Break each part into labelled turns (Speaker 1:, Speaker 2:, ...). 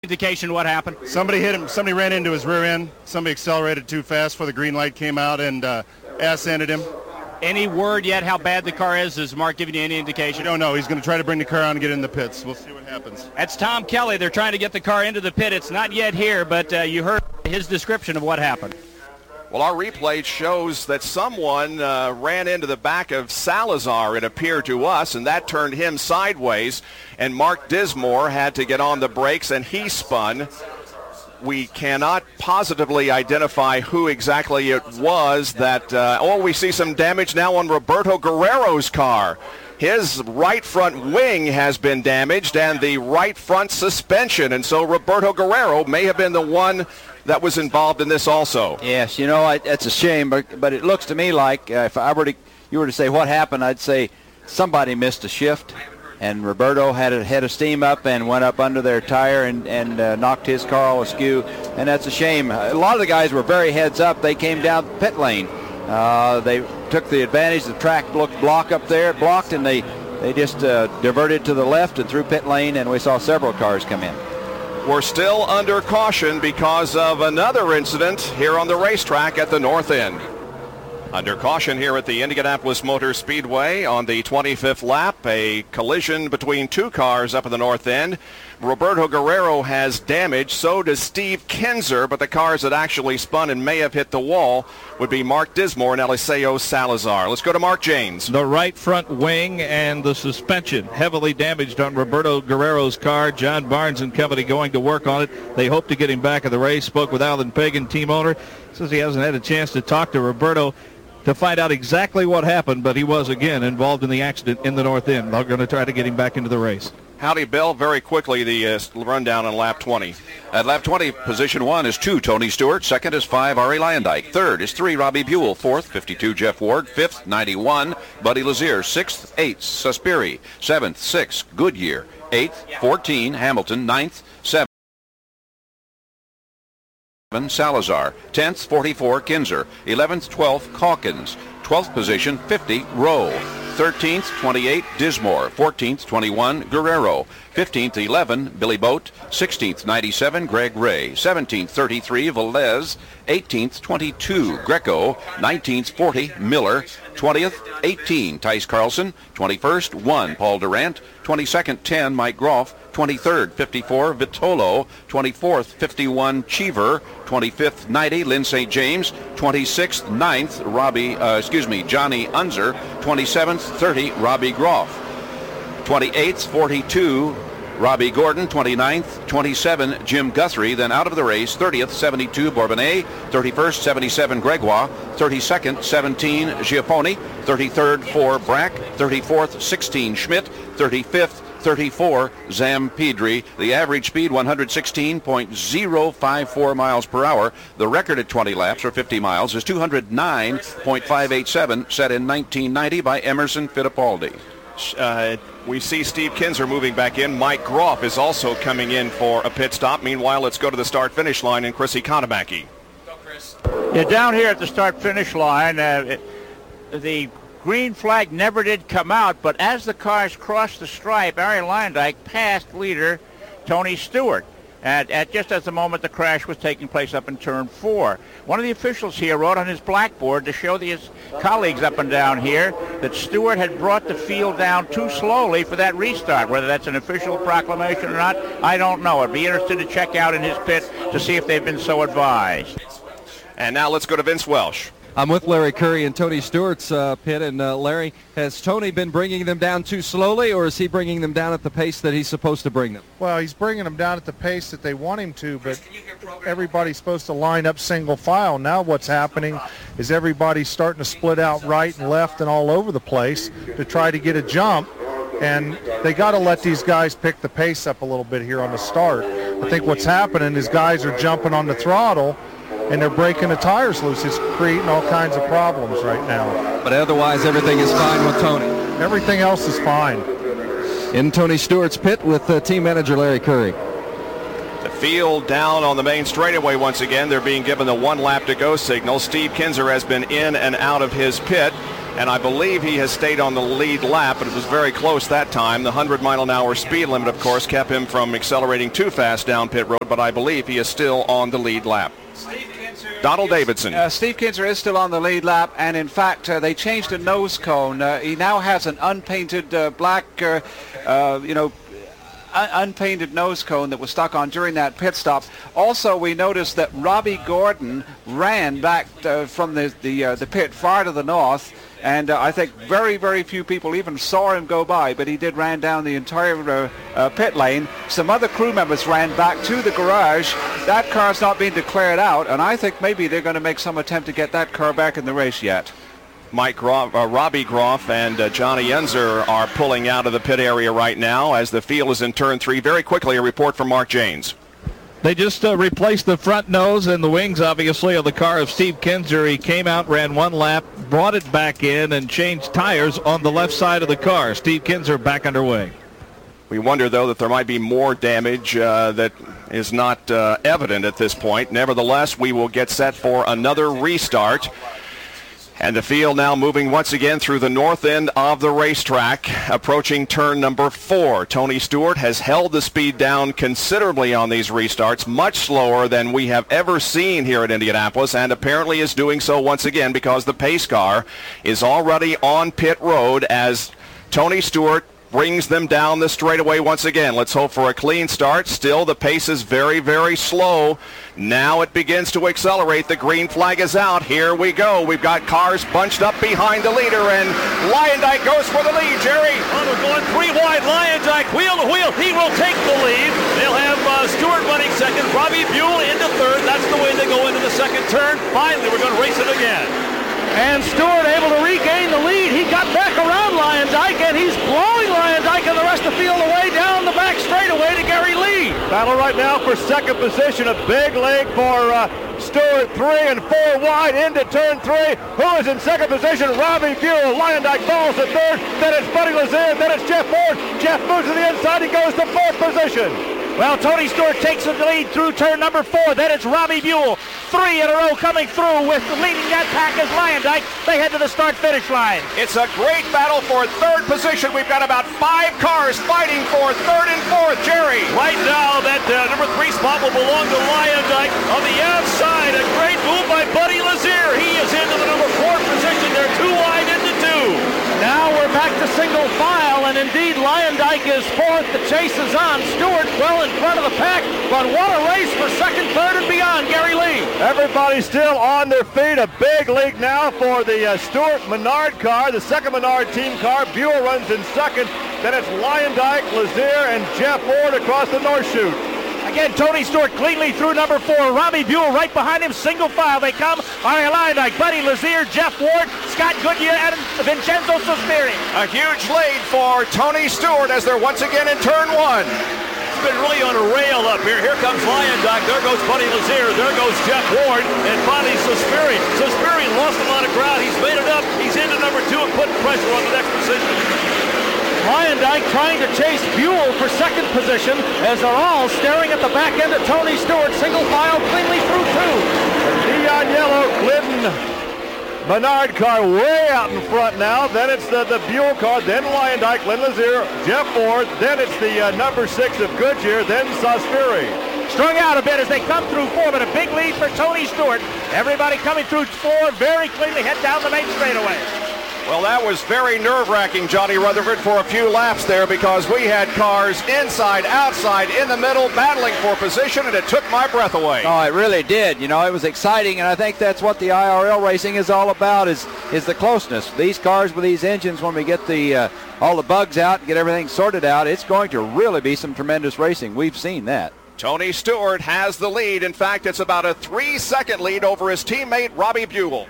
Speaker 1: Indication what happened?
Speaker 2: Somebody hit him. Somebody ran into his rear end. Somebody accelerated too fast before the green light came out and ass-ended him.
Speaker 1: Any word yet how bad the car is? Is Mark giving you any indication?
Speaker 2: I don't know. He's going to try to bring the car on and get in the pits. We'll see what happens.
Speaker 1: That's Tom Kelly. They're trying to get the car into the pit. It's not yet here, but you heard his description of what happened.
Speaker 3: Well, our replay shows that someone ran into the back of Salazar, it appeared to us, and that turned him sideways, and Mark Dismore had to get on the brakes, and he spun. We cannot positively identify who exactly it was that, we see some damage now on Roberto Guerrero's car. His right front wing has been damaged and the right front suspension, and so Roberto Guerrero may have been the one that was involved in this also.
Speaker 4: Yes, it's a shame, but it looks to me like if you were to say what happened, I'd say somebody missed a shift, and Roberto had a head of steam up and went up under their tire and knocked his car all askew, and that's a shame. A lot of the guys were very heads up. They came down pit lane. They took the advantage. The track looked blocked, and they just diverted to the left and through pit lane, and we saw several cars come in.
Speaker 3: We're still under caution because of another incident here on the racetrack at the north end. Under caution here at the Indianapolis Motor Speedway on the 25th lap, a collision between two cars up at the north end. Roberto Guerrero has damage, so does Steve Kinzer, but the cars that actually spun and may have hit the wall would be Mark Dismore and Eliseo Salazar. Let's go to Mark James.
Speaker 5: The right front wing and the suspension heavily damaged on Roberto Guerrero's car. John Barnes and company going to work on it. They hope to get him back at the race. Spoke with Alan Pagan, team owner. Says he hasn't had a chance to talk to Roberto to find out exactly what happened, but he was, again, involved in the accident in the north end. They're going to try to get him back into the race.
Speaker 3: Howdy, Bill. Very quickly, the rundown on lap 20.
Speaker 6: At lap 20, position 1 is 2, Tony Stewart. Second is 5, Ari Lyondike. Third is 3, Robbie Buell. Fourth, 52, Jeff Ward. Fifth, 91, Buddy Lazier. Sixth, 8, Suspiri. Seventh, 6, Goodyear. Eighth, 14, Hamilton. Ninth, 7, Salazar. 10th, 44, Kinzer. 11th, 12th, Calkins. 12th position, 50, Rowe. 13th, 28, Dismore. 14th, 21, Guerrero. 15th, 11, Billy Boat. 16th, 97, Greg Ray. 17th, 33, Velez. 18th, 22, Greco. 19th, 40, Miller. 20th, 18, Tice Carlson. 21st, 1, Paul Durant. 22nd, 10, Mike Groff. 23rd, 54, Vitolo. 24th, 51, Cheever. 25th, 90, Lynn St. James. 26th, 9th, Johnny Unzer. 27th, 30, Robbie Groff. 28th, 42, Robbie Gordon. 29th, 27, Jim Guthrie. Then out of the race, 30th, 72, Bourbonnais. 31st, 77, Gregoire. 32nd, 17, Giappone. 33rd, 4, Brack. 34th, 16, Schmidt. 35th, 34, Zampedri. The average speed 116.054 miles per hour. The record at 20 laps or 50 miles is 209.587, set in 1990 by Emerson Fittipaldi.
Speaker 3: We see Steve Kinzer moving back in. Mike Groff is also coming in for a pit stop. Meanwhile, let's go to the start-finish line and Chris Economaki.
Speaker 7: Yeah, down here at the start-finish line, the green flag never did come out, but as the cars crossed the stripe, Ari Lyondike passed leader Tony Stewart. At just at the moment the crash was taking place up in turn 4. One of the officials here wrote on his blackboard to show his colleagues up and down here that Stewart had brought the field down too slowly for that restart. Whether that's an official proclamation or not, I don't know. I'd be interested to check out in his pit to see if they've been so advised.
Speaker 3: And now let's go to Vince Welsh.
Speaker 8: I'm with Larry Curry and Tony Stewart's pit. And Larry, has Tony been bringing them down too slowly, or is he bringing them down at the pace that he's supposed to bring them?
Speaker 9: Well, he's bringing them down at the pace that they want him to, but everybody's supposed to line up single file. Now what's happening is everybody's starting to split out right and left and all over the place to try to get a jump, and they got to let these guys pick the pace up a little bit here on the start. I think what's happening is guys are jumping on the throttle, and they're breaking the tires loose. It's creating all kinds of problems right now.
Speaker 8: But otherwise, everything is fine with Tony.
Speaker 9: Everything else is fine.
Speaker 8: In Tony Stewart's pit with team manager Larry Curry.
Speaker 3: The field down on the main straightaway once again. They're being given the 1 lap to go signal. Steve Kinzer has been in and out of his pit. and I believe he has stayed on the lead lap, but it was very close that time. The 100-mile-an-hour speed limit, of course, kept him from accelerating too fast down pit road, but I believe he is still on the lead lap. Donald Davidson.
Speaker 10: Steve Kinser is still on the lead lap, and in fact, they changed the nose cone. He now has an unpainted black, unpainted nose cone that was stuck on during that pit stop. Also, we noticed that Robbie Gordon ran back from the pit far to the north, and I think very, very few people even saw him go by, but he did ran down the entire pit lane. Some other crew members ran back to the garage. That car's not being declared out, and I think maybe they're going to make some attempt to get that car back in the race yet.
Speaker 3: Robbie Groff and Johnny Enzer are pulling out of the pit area right now as the field is in turn 3. Very quickly, a report from Mark Janes.
Speaker 5: They just replaced the front nose and the wings, obviously, of the car of Steve Kinser. He came out, ran one lap, brought it back in, and changed tires on the left side of the car. Steve Kinser back underway.
Speaker 3: We wonder, though, that there might be more damage that is not evident at this point. Nevertheless, we will get set for another restart. And the field now moving once again through the north end of the racetrack, approaching turn number 4. Tony Stewart has held the speed down considerably on these restarts, much slower than we have ever seen here at Indianapolis, and apparently is doing so once again because the pace car is already on pit road as Tony Stewart brings them down the straightaway once again. Let's hope for a clean start. Still, the pace is very, very slow. Now it begins to accelerate. The green flag is out. Here we go. We've got cars bunched up behind the leader, and Luyendyk goes for the lead, Jerry.
Speaker 11: Well, we're going 3 wide. Luyendyk wheel to wheel. He will take the lead. They'll have Stewart running second. Robbie Buell into third. That's the way they go into the second turn. Finally, we're going to race it again.
Speaker 12: And Stewart able to regain the lead. He got back around Luyendyk, and he's blowing Luyendyk and the rest of the field away down the back straightaway to Gary Lee.
Speaker 11: Battle right now for second position. A big lead for Stewart. 3 and 4 wide into turn 3. Who is in second position? Robbie Buell. Luyendyk falls to third. Then it's Buddy Lazier. Then it's Jeff Ward. Jeff moves to the inside. He goes to fourth position.
Speaker 12: Well, Tony Stewart takes the lead through turn number 4. Then it's Robbie Buell. 3 in a row coming through with leading that pack as Luyendyk. They head to the start-finish line.
Speaker 3: It's a great battle for third position. We've got about 5 cars fighting for third and fourth. Jerry.
Speaker 11: Right now, that number 3 spot will belong to Luyendyk. On the outside, a great move by Buddy Lazier. He is into the number 4 position. They're 2 wide into 2.
Speaker 12: Now we're back to single file, and indeed Luyendyk is fourth. The chase is on. Stewart well in front of the pack, but what a race for second, third, and beyond, Gary Lee.
Speaker 11: Everybody's still on their feet. A big lead now for the Stewart Menard car, the second Menard team car. Buell runs in second. Then it's Luyendyk, Lazier, and Jeff Ward across the North Chute.
Speaker 12: Again, Tony Stewart cleanly through number 4. Robbie Buell right behind him. Single file they come. Ari Luyendyk, Buddy Lazier, Jeff Ward, Scott Goodyear, and Vincenzo Sospiri.
Speaker 3: A huge lead for Tony Stewart as they're once again in turn 1.
Speaker 11: It's been really on a rail up here. Here comes Luyendyk. There goes Buddy Lazier. There goes Jeff Ward. And finally Sospiri. Sospiri lost a lot of ground. He's made it up. He's into number 2 and putting pressure on the next position.
Speaker 12: Luyendyk trying to chase Buell for second position as they're all staring at the back end of Tony Stewart. Single file cleanly through 2.
Speaker 11: Neon yellow Glidden Menard car way out in front now. Then it's the Buell car. Then Luyendyk, Glenn Lazier, Jeff Ward. Then it's the number 6 of Goodyear. Then Sospiri.
Speaker 12: Strung out a bit as they come through 4, but a big lead for Tony Stewart. Everybody coming through 4 very cleanly. Head down the main straightaway.
Speaker 3: Well, that was very nerve-wracking, Johnny Rutherford, for a few laps there because we had cars inside, outside, in the middle, battling for position, and it took my breath away.
Speaker 4: Oh, it really did. You know, it was exciting, and I think that's what the IRL racing is all about is the closeness. These cars with these engines, when we get all the bugs out and get everything sorted out, it's going to really be some tremendous racing. We've seen that.
Speaker 3: Tony Stewart has the lead. In fact, it's about a 3-second lead over his teammate, Robbie Buell.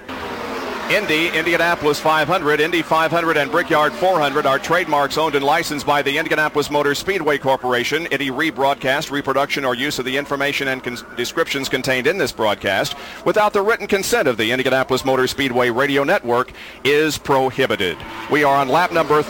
Speaker 3: Indy, Indianapolis 500, Indy 500, and Brickyard 400 are trademarks owned and licensed by the Indianapolis Motor Speedway Corporation. Any rebroadcast, reproduction, or use of the information and descriptions contained in this broadcast without the written consent of the Indianapolis Motor Speedway Radio Network is prohibited. We are on lap number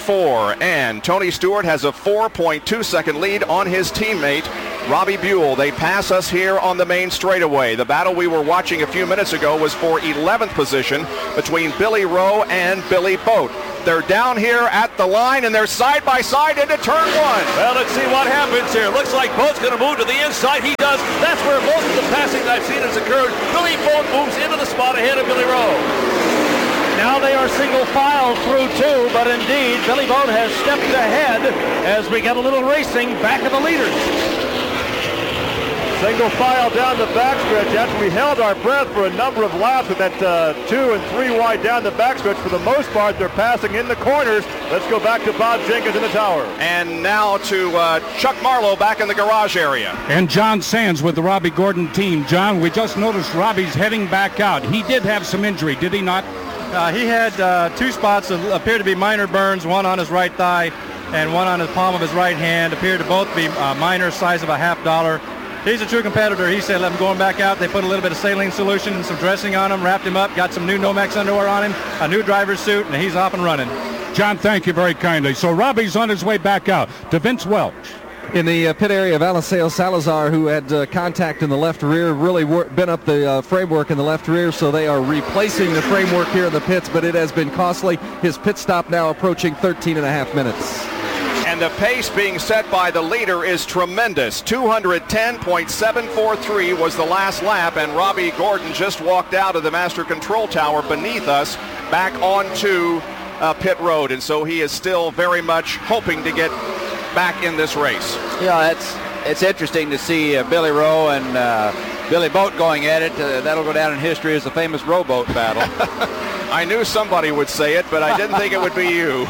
Speaker 3: 34, and Tony Stewart has a 4.2-second lead on his teammate, Robbie Buell. They pass us here on the main straightaway. The battle we were watching a few minutes ago was for 11th position. between Billy Rowe and Billy Boat. They're down here at the line, and they're side by side into turn one.
Speaker 12: Well, let's see what happens here. Looks like Boat's going to move to the inside. He does. That's where most of the passing I've seen has occurred. Billy Boat moves into the spot ahead of Billy Rowe. Now they are single file through two, but indeed Billy Boat has stepped ahead as we get a little racing back of the leaders.
Speaker 11: Single file down the backstretch after we held our breath for a number of laps with that 2 and 3 wide down the backstretch. For the most part, they're passing in the corners. Let's go back to Bob Jenkins in the tower.
Speaker 3: And now to Chuck Marlowe back in the garage area.
Speaker 13: And John Sands with the Robbie Gordon team. John, we just noticed Robbie's heading back out. He did have some injury, did he not?
Speaker 14: He had 2 spots that appeared to be minor burns, one on his right thigh and one on the palm of his right hand. Appeared to both be minor, size of a $50. He's a true competitor. He said, let him going back out. They put a little bit of saline solution and some dressing on him, wrapped him up, got some new Nomex underwear on him, a new driver's suit, and he's off and running.
Speaker 13: John, thank you very kindly. So Robbie's on his way back out to Vince Welch.
Speaker 8: In the pit area of Eliseo Salazar, who had contact in the left rear, really bent up the framework in the left rear, so they are replacing the framework here in the pits, but it has been costly. His pit stop now approaching 13.5 minutes.
Speaker 3: And the pace being set by the leader is tremendous. 210.743 was the last lap, and Robbie Gordon just walked out of the master control tower beneath us back onto pit road, and so he is still very much hoping to get back in this race.
Speaker 4: Yeah, it's interesting to see Billy Rowe and Billy Boat going at it. That'll go down in history as the famous rowboat battle.
Speaker 3: I knew somebody would say it, but I didn't think it would be you.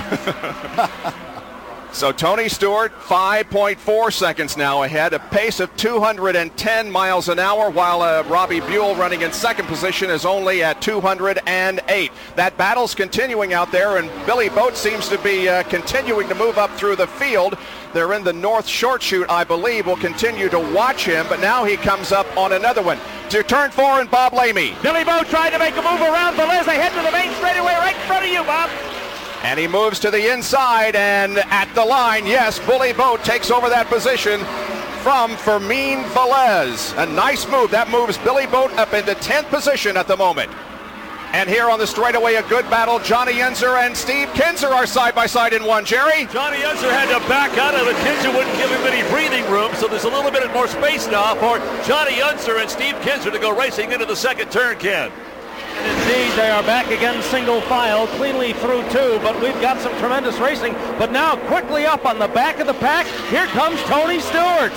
Speaker 3: So Tony Stewart, 5.4 seconds now ahead, a pace of 210 miles an hour, while Robbie Buell running in second position is only at 208. That battle's continuing out there, and Billy Boat seems to be continuing to move up through the field. They're in the north short chute, I believe. We'll continue to watch him, but now he comes up on another one. To turn 4 and Bob Lamy.
Speaker 12: Billy Boat trying to make a move around Velez. They head to the main straightaway right in front of you, Bob.
Speaker 3: And he moves to the inside, and at the line, yes, Billy Boat takes over that position from Fermin Velez. A nice move. That moves Billy Boat up into 10th position at the moment. And here on the straightaway, a good battle. Johnny Yenser and Steve Kinser are side by side in one. Jerry?
Speaker 12: Johnny Yenser had to back out of it. Kinser wouldn't give him any breathing room, so there's a little bit more space now for Johnny Yenser and Steve Kinser to go racing into the second turn, Ken.
Speaker 15: Indeed, they are back again single file, cleanly through two, but we've got some tremendous racing. But now quickly up on the back of the pack, here comes Tony Stewart.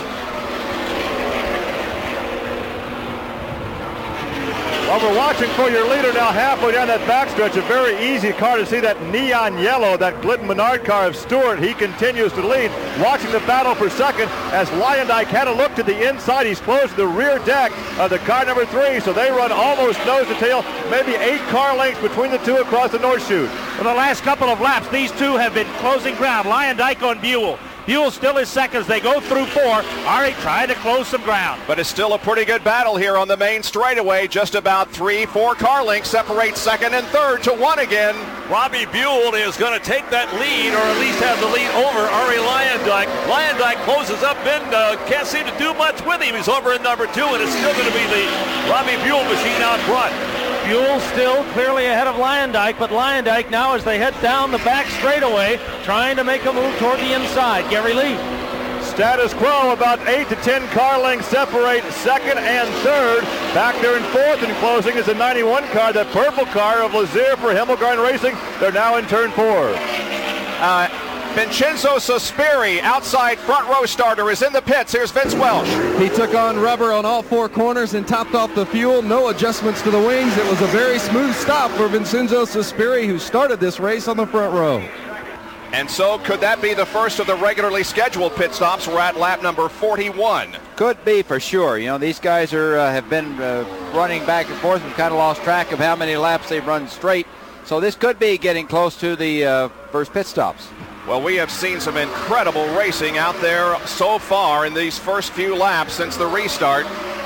Speaker 11: Well, we're watching for your leader now halfway down that backstretch. A very easy car to see, that neon yellow, that Glidden Menard car of Stewart. He continues to lead. Watching the battle for second as Lyondike had a look to the inside. He's close to the rear deck of the car number 3, so they run almost nose to tail, maybe 8 car lengths between the two across the North Chute.
Speaker 12: For the last couple of laps, these two have been closing ground. Lyondike on Buell. Buell still is second as they go through 4. Ari trying to close some ground.
Speaker 3: But it's still a pretty good battle here on the main straightaway. Just about 3-4 car lengths separate second and third to 1 again.
Speaker 12: Robbie Buell is going to take that lead, or at least have the lead over Ari Lyondike. Lyondike closes up and can't seem to do much with him. He's over in number 2, and it's still going to be the Robbie Buell machine out front.
Speaker 15: Buell still clearly ahead of Lyondike, but Lyondike now as they head down the back straightaway, trying to make a move toward the inside. Gary Lee.
Speaker 11: Status quo, about 8 to 10 car lengths separate second and third. Back there in fourth and closing is the 91 car, the purple car of Lazier for Himmelgarn Racing. They're now in turn 4.
Speaker 3: Vincenzo Sospiri, outside front row starter, is in the pits. Here's Vince Welch.
Speaker 8: He took on rubber on all 4 corners and topped off the fuel. No adjustments to the wings. It was a very smooth stop for Vincenzo Sospiri, who started this race on the front row.
Speaker 3: And so could that be the first of the regularly scheduled pit stops? We're at lap number 41.
Speaker 4: Could be for sure. You know, these guys have been running back and forth and kind of lost track of how many laps they've run straight. So this could be getting close to the first pit stops.
Speaker 3: Well, we have seen some incredible racing out there so far in these first few laps since the restart.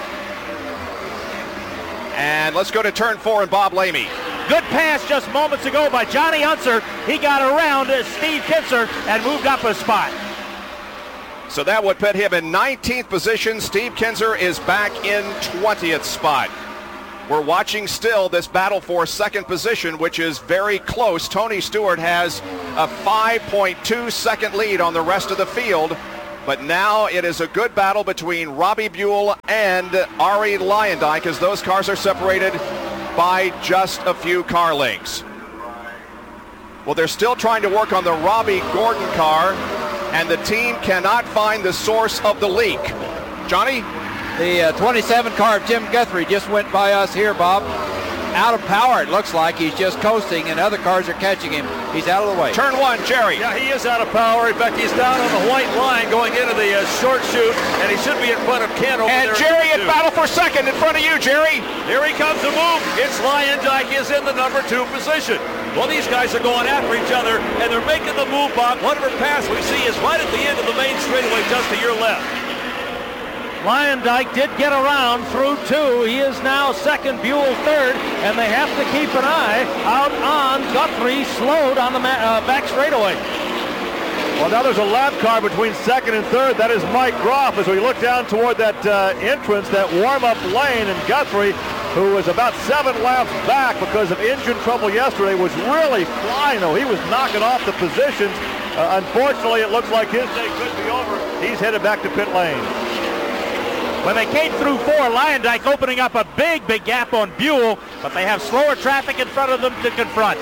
Speaker 3: And let's go to turn 4 and Bob Lamy.
Speaker 12: Good pass just moments ago by Johnny Unser. He got around Steve Kinser and moved up a spot.
Speaker 3: So that would put him in 19th position. Steve Kinser is back in 20th spot. We're watching still this battle for second position, which is very close. Tony Stewart has a 5.2 second lead on the rest of the field. But now it is a good battle between Robbie Buell and Arie Luyendyk as those cars are separated by just a few car lengths. Well, they're still trying to work on the Robbie Gordon car, and the team cannot find the source of the leak. Johnny?
Speaker 4: The 27 car of Jim Guthrie just went by us here, Bob. Out of power, it looks like. He's just coasting, and other cars are catching him. He's out of the way.
Speaker 3: Turn one, Jerry.
Speaker 12: Yeah, he is out of power. In fact, he's down on the white line going into the short chute, and he should be in front of Ken over there.
Speaker 3: And Jerry in battle for second in front of you, Jerry.
Speaker 12: Here he comes to move. It's Luyendyk is in the number 2 position. Well, these guys are going after each other, and they're making the move, Bob. Whatever pass we see is right at the end of the main straightaway just to your left.
Speaker 15: Luyendyk did get around through 2. He is now second, Buell third, and they have to keep an eye out on Guthrie, slowed on the back straightaway.
Speaker 11: Well, now there's a lap car between second and third. That is Mike Groff as we look down toward that entrance, that warm-up lane, and Guthrie, who was about 7 laps back because of engine trouble yesterday, was really flying, though. He was knocking off the positions. Unfortunately, it looks like his day could be over. He's headed back to pit lane.
Speaker 7: When they came through 4, Luyendyk opening up a big gap on Buell, but they have slower traffic in front of them to confront.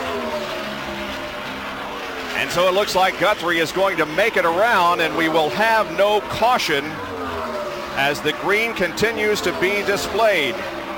Speaker 3: And so it looks like Guthrie is going to make it around, and we will have no caution as the green continues to be displayed.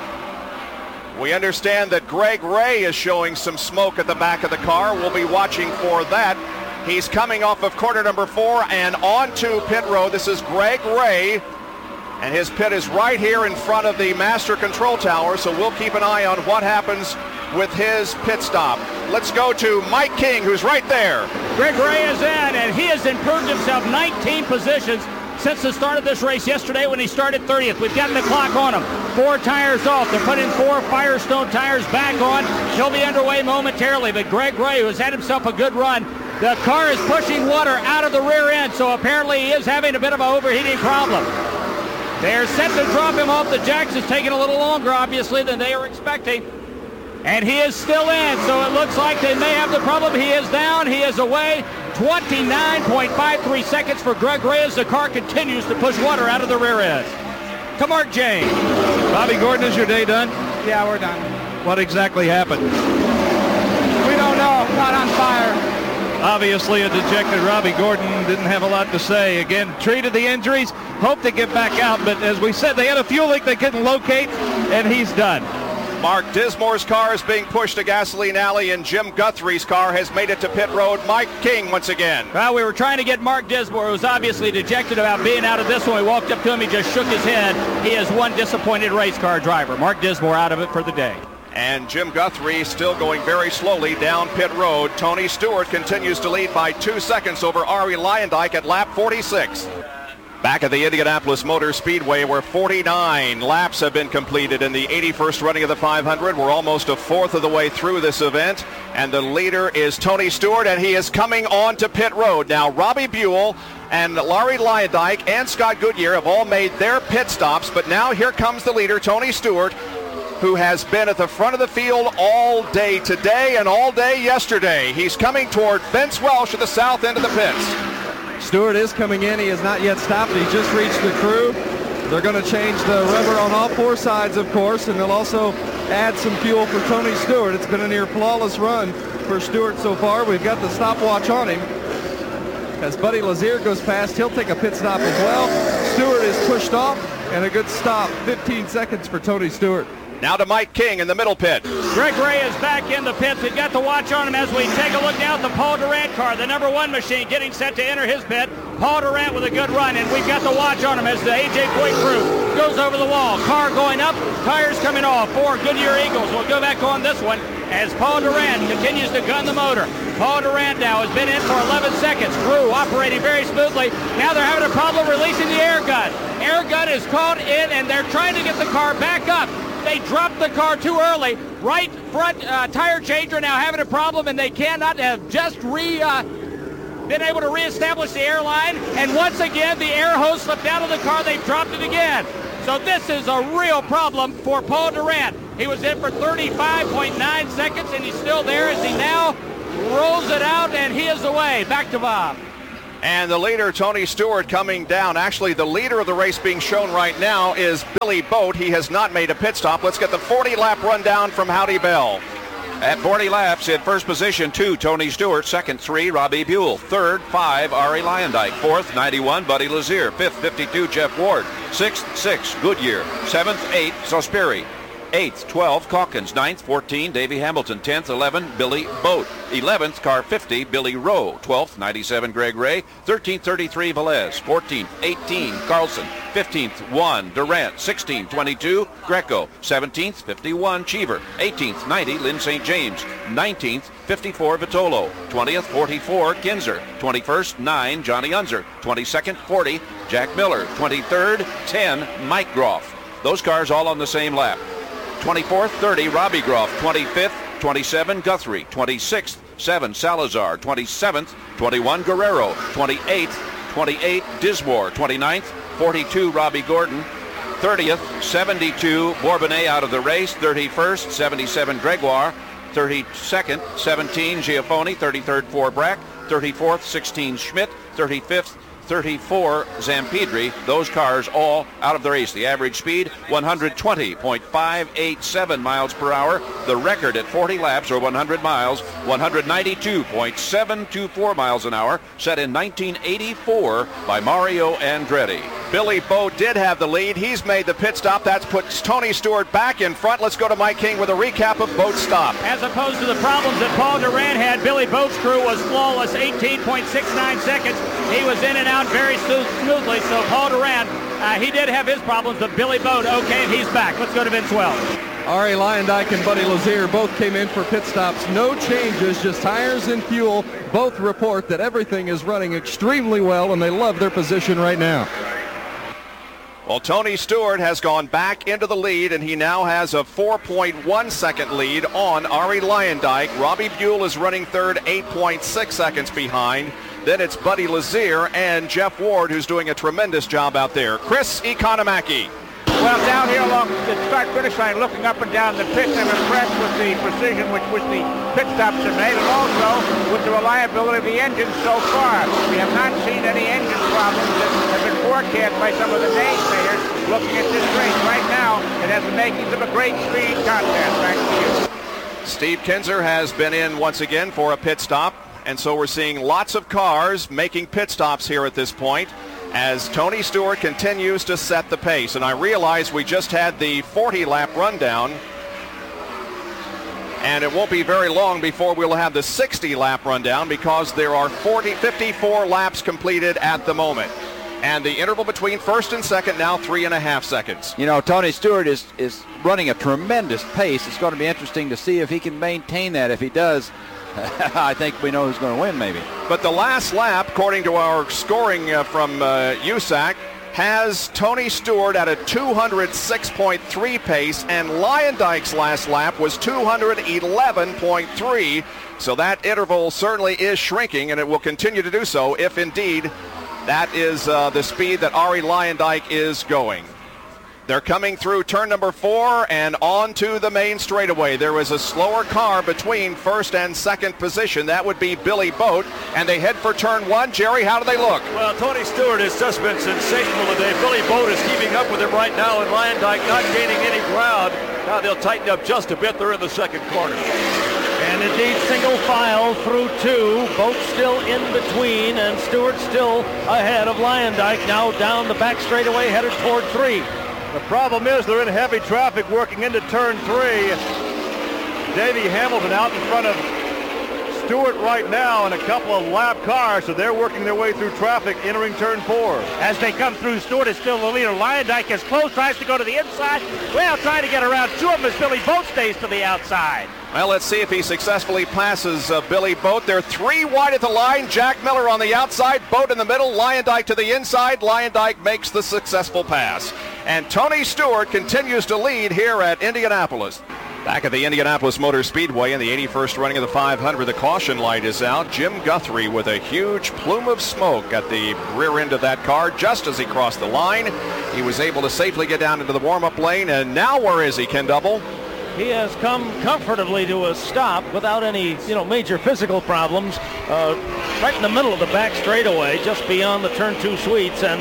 Speaker 3: We understand that Greg Ray is showing some smoke at the back of the car. We'll be watching for that. He's coming off of corner number 4 and onto pit road. This is Greg Ray. And his pit is right here in front of the master control tower, so we'll keep an eye on what happens with his pit stop. Let's go to Mike King, who's right there.
Speaker 1: Greg Ray is in, and he has improved himself 19 positions since the start of this race yesterday when he started 30th. We've gotten the clock on him. 4 tires off. They're putting 4 Firestone tires back on. He'll be underway momentarily, but Greg Ray, who has had himself a good run, the car is pushing water out of the rear end, so apparently he is having a bit of an overheating problem. They're set to drop him off the jacks. It's taking a little longer, obviously, than they were expecting. And he is still in, so it looks like they may have the problem. He is down. He is away. 29.53 seconds for Greg Ray as the car continues to push water out of the rear end. To Mark James.
Speaker 5: Bobby Gordon, is your day done?
Speaker 16: Yeah, we're done.
Speaker 5: What exactly happened?
Speaker 16: We don't know. Caught on fire.
Speaker 5: Obviously, a dejected Robbie Gordon didn't have a lot to say. Again, treated the injuries, hoped to get back out, but as we said, they had a fuel leak they couldn't locate, and he's done.
Speaker 3: Mark Dismore's car is being pushed to Gasoline Alley, and Jim Guthrie's car has made it to pit road. Mike King once again.
Speaker 1: Well, we were trying to get Mark Dismore, who was obviously dejected about being out of this one. We walked up to him, he just shook his head. He is one disappointed race car driver. Mark Dismore out of it for the day.
Speaker 3: And Jim Guthrie still going very slowly down pit road. Tony Stewart continues to lead by 2 seconds over Arie Luyendyk at lap 46. Back at the Indianapolis Motor Speedway, where 49 laps have been completed in the 81st running of the 500. We're almost a fourth of the way through this event, and the leader is Tony Stewart, and he is coming on to pit road. Now, Robbie Buell and Arie Luyendyk and Scott Goodyear have all made their pit stops, but now here comes the leader, Tony Stewart, who has been at the front of the field all day today and all day yesterday. He's coming toward Vince Welsh at the south end of the pits.
Speaker 8: Stewart is coming in. He has not yet stopped. He just reached the crew. They're going to change the rubber on all 4 sides, of course, and they'll also add some fuel for Tony Stewart. It's been a near flawless run for Stewart so far. We've got the stopwatch on him. As Buddy Lazier goes past, he'll take a pit stop as well. Stewart is pushed off, and a good stop. 15 seconds for Tony Stewart.
Speaker 3: Now to Mike King in the middle pit.
Speaker 1: Greg Ray is back in the pits. We've got the watch on him as we take a look now at the Paul Durant car, the number 1 machine, getting set to enter his pit. Paul Durant with a good run, and we've got the watch on him as the A.J. Foyt crew goes over the wall. Car going up, tires coming off. 4 Goodyear Eagles will go back on this one as Paul Durant continues to gun the motor. Paul Durant now has been in for 11 seconds. Crew operating very smoothly. Now they're having a problem releasing the air gun. Air gun is caught in, and they're trying to get the car back up. They dropped the car too early. Right front tire changer now having a problem, and they cannot have just been able to reestablish the airline. And once again, the air hose slipped out of the car. They've dropped it again. So this is a real problem for Paul Durant. He was in for 35.9 seconds, and he's still there as he now rolls it out, and he is away. Back to Bob.
Speaker 3: And the leader, Tony Stewart, coming down. Actually, the leader of the race being shown right now is Billy Boat. He has not made a pit stop. Let's get the 40-lap rundown from Howdy Bell.
Speaker 6: At 40 laps, in first position, 2, Tony Stewart. Second, 3, Robbie Buell. Third, 5, Ari Luyendyk. Fourth, 91, Buddy Lazier. Fifth, 52, Jeff Ward. Sixth, 6, Goodyear. Seventh, 8, Sospiri. 8th, 12, Calkins. 9th, 14, Davey Hamilton. 10th, 11, Billy Boat. 11th, car 50, Billy Rowe. 12th, 97, Greg Ray. 13th, 33, Velez. 14th, 18, Carlson. 15th, 1, Durant. 16th, 22, Greco. 17th, 51, Cheever. 18th, 90, Lynn St. James. 19th, 54, Vitolo. 20th, 44, Kinzer. 21st, 9, Johnny Unser. 22nd, 40, Jack Miller. 23rd, 10, Mike Groff. Those cars all on the same lap. 24th, 30, Robbie Groff. 25th, 27, Guthrie. 26th, 7, Salazar. 27th, 21, Guerrero. 28th, 28, Dismore. 29th, 42, Robbie Gordon. 30th, 72, Bourbonnais out of the race. 31st, 77, Gregoire. 32nd, 17, Giafoni. 33rd, 4, Brack. 34th, 16, Schmidt. 35th, 34, Zampedri. Those cars all out of the race. The average speed, 120.587 miles per hour. The record at 40 laps or 100 miles, 192.724 miles an hour, set in 1984 by Mario Andretti.
Speaker 3: Billy Boat did have the lead. He's made the pit stop. That's put Tony Stewart back in front. Let's go to Mike King with a recap of Boat's stop.
Speaker 1: As opposed to the problems that Paul Durant had, Billy Boat's crew was flawless, 18.69 seconds. He was in and out very smoothly, so Paul Durant, he did have his problems, but Billy Boat, okay, and he's back. Let's go to Vince Wells.
Speaker 8: Ari Luyendyk and Buddy Lazier both came in for pit stops. No changes, just tires and fuel. Both report that everything is running extremely well, and they love their position right now.
Speaker 3: Well, Tony Stewart has gone back into the lead, and he now has a 4.1 second lead on Ari Luyendyk. Robbie Buell is running third, 8.6 seconds behind. Then it's Buddy Lazier and Jeff Ward, who's doing a tremendous job out there. Chris Economaki.
Speaker 7: Well, down here along the start-finish line, looking up and down the pit, I'm impressed with the precision with which the pit stops are made, and also with the reliability of the engine so far. We have not seen any engine problems that have been forecast by some of the naysayers looking at this race. Right now, it has the makings of a great speed contest. Thank you.
Speaker 3: Steve Kinzer has been in once again for a pit stop, and so we're seeing lots of cars making pit stops here at this point as Tony Stewart continues to set the pace. And I realize we just had the 40-lap rundown, and it won't be very long before we'll have the 60-lap rundown because there are 54 laps completed at the moment. And the interval between first and second now 3.5 seconds.
Speaker 4: You know, Tony Stewart is running a tremendous pace. It's going to be interesting to see if he can maintain that. If he does, I think we know who's going to win, maybe.
Speaker 3: But the last lap, according to our scoring from USAC, has Tony Stewart at a 206.3 pace, and Luyendyk's last lap was 211.3. So that interval certainly is shrinking, and it will continue to do so if indeed that is the speed that Ari Luyendyk is going. They're coming through turn number 4 and on to the main straightaway. There is a slower car between first and second position. That would be Billy Boat, and they head for turn 1. Jerry, how do they look?
Speaker 12: Well, Tony Stewart has just been sensational today. Billy Boat is keeping up with him right now, and Luyendyk not gaining any ground. Now they'll tighten up just a bit. They're in the second corner.
Speaker 15: And indeed, single file through 2. Boat still in between, and Stewart still ahead of Luyendyk. Now down the back straightaway, headed toward 3.
Speaker 11: The problem is they're in heavy traffic working into turn 3. Davey Hamilton out in front of Stewart right now in a couple of lap cars, so they're working their way through traffic entering turn 4.
Speaker 7: As they come through, Stewart is still the leader. Luyendyk is close, tries to go to the inside. Well, trying to get around 2 of them as Billy Boat stays to the outside.
Speaker 3: Well, let's see if he successfully passes Billy Boat. They're 3 wide at the line. Jack Miller on the outside, Boat in the middle, Luyendyk to the inside. Luyendyk makes the successful pass. And Tony Stewart continues to lead here at Indianapolis. Back at the Indianapolis Motor Speedway in the 81st running of the 500, the caution light is out. Jim Guthrie with a huge plume of smoke at the rear end of that car just as he crossed the line. He was able to safely get down into the warm-up lane, and now where is he, Ken Double?
Speaker 15: He has come comfortably to a stop without any, major physical problems. Right in the middle of the back straightaway, just beyond the turn 2 sweeps, and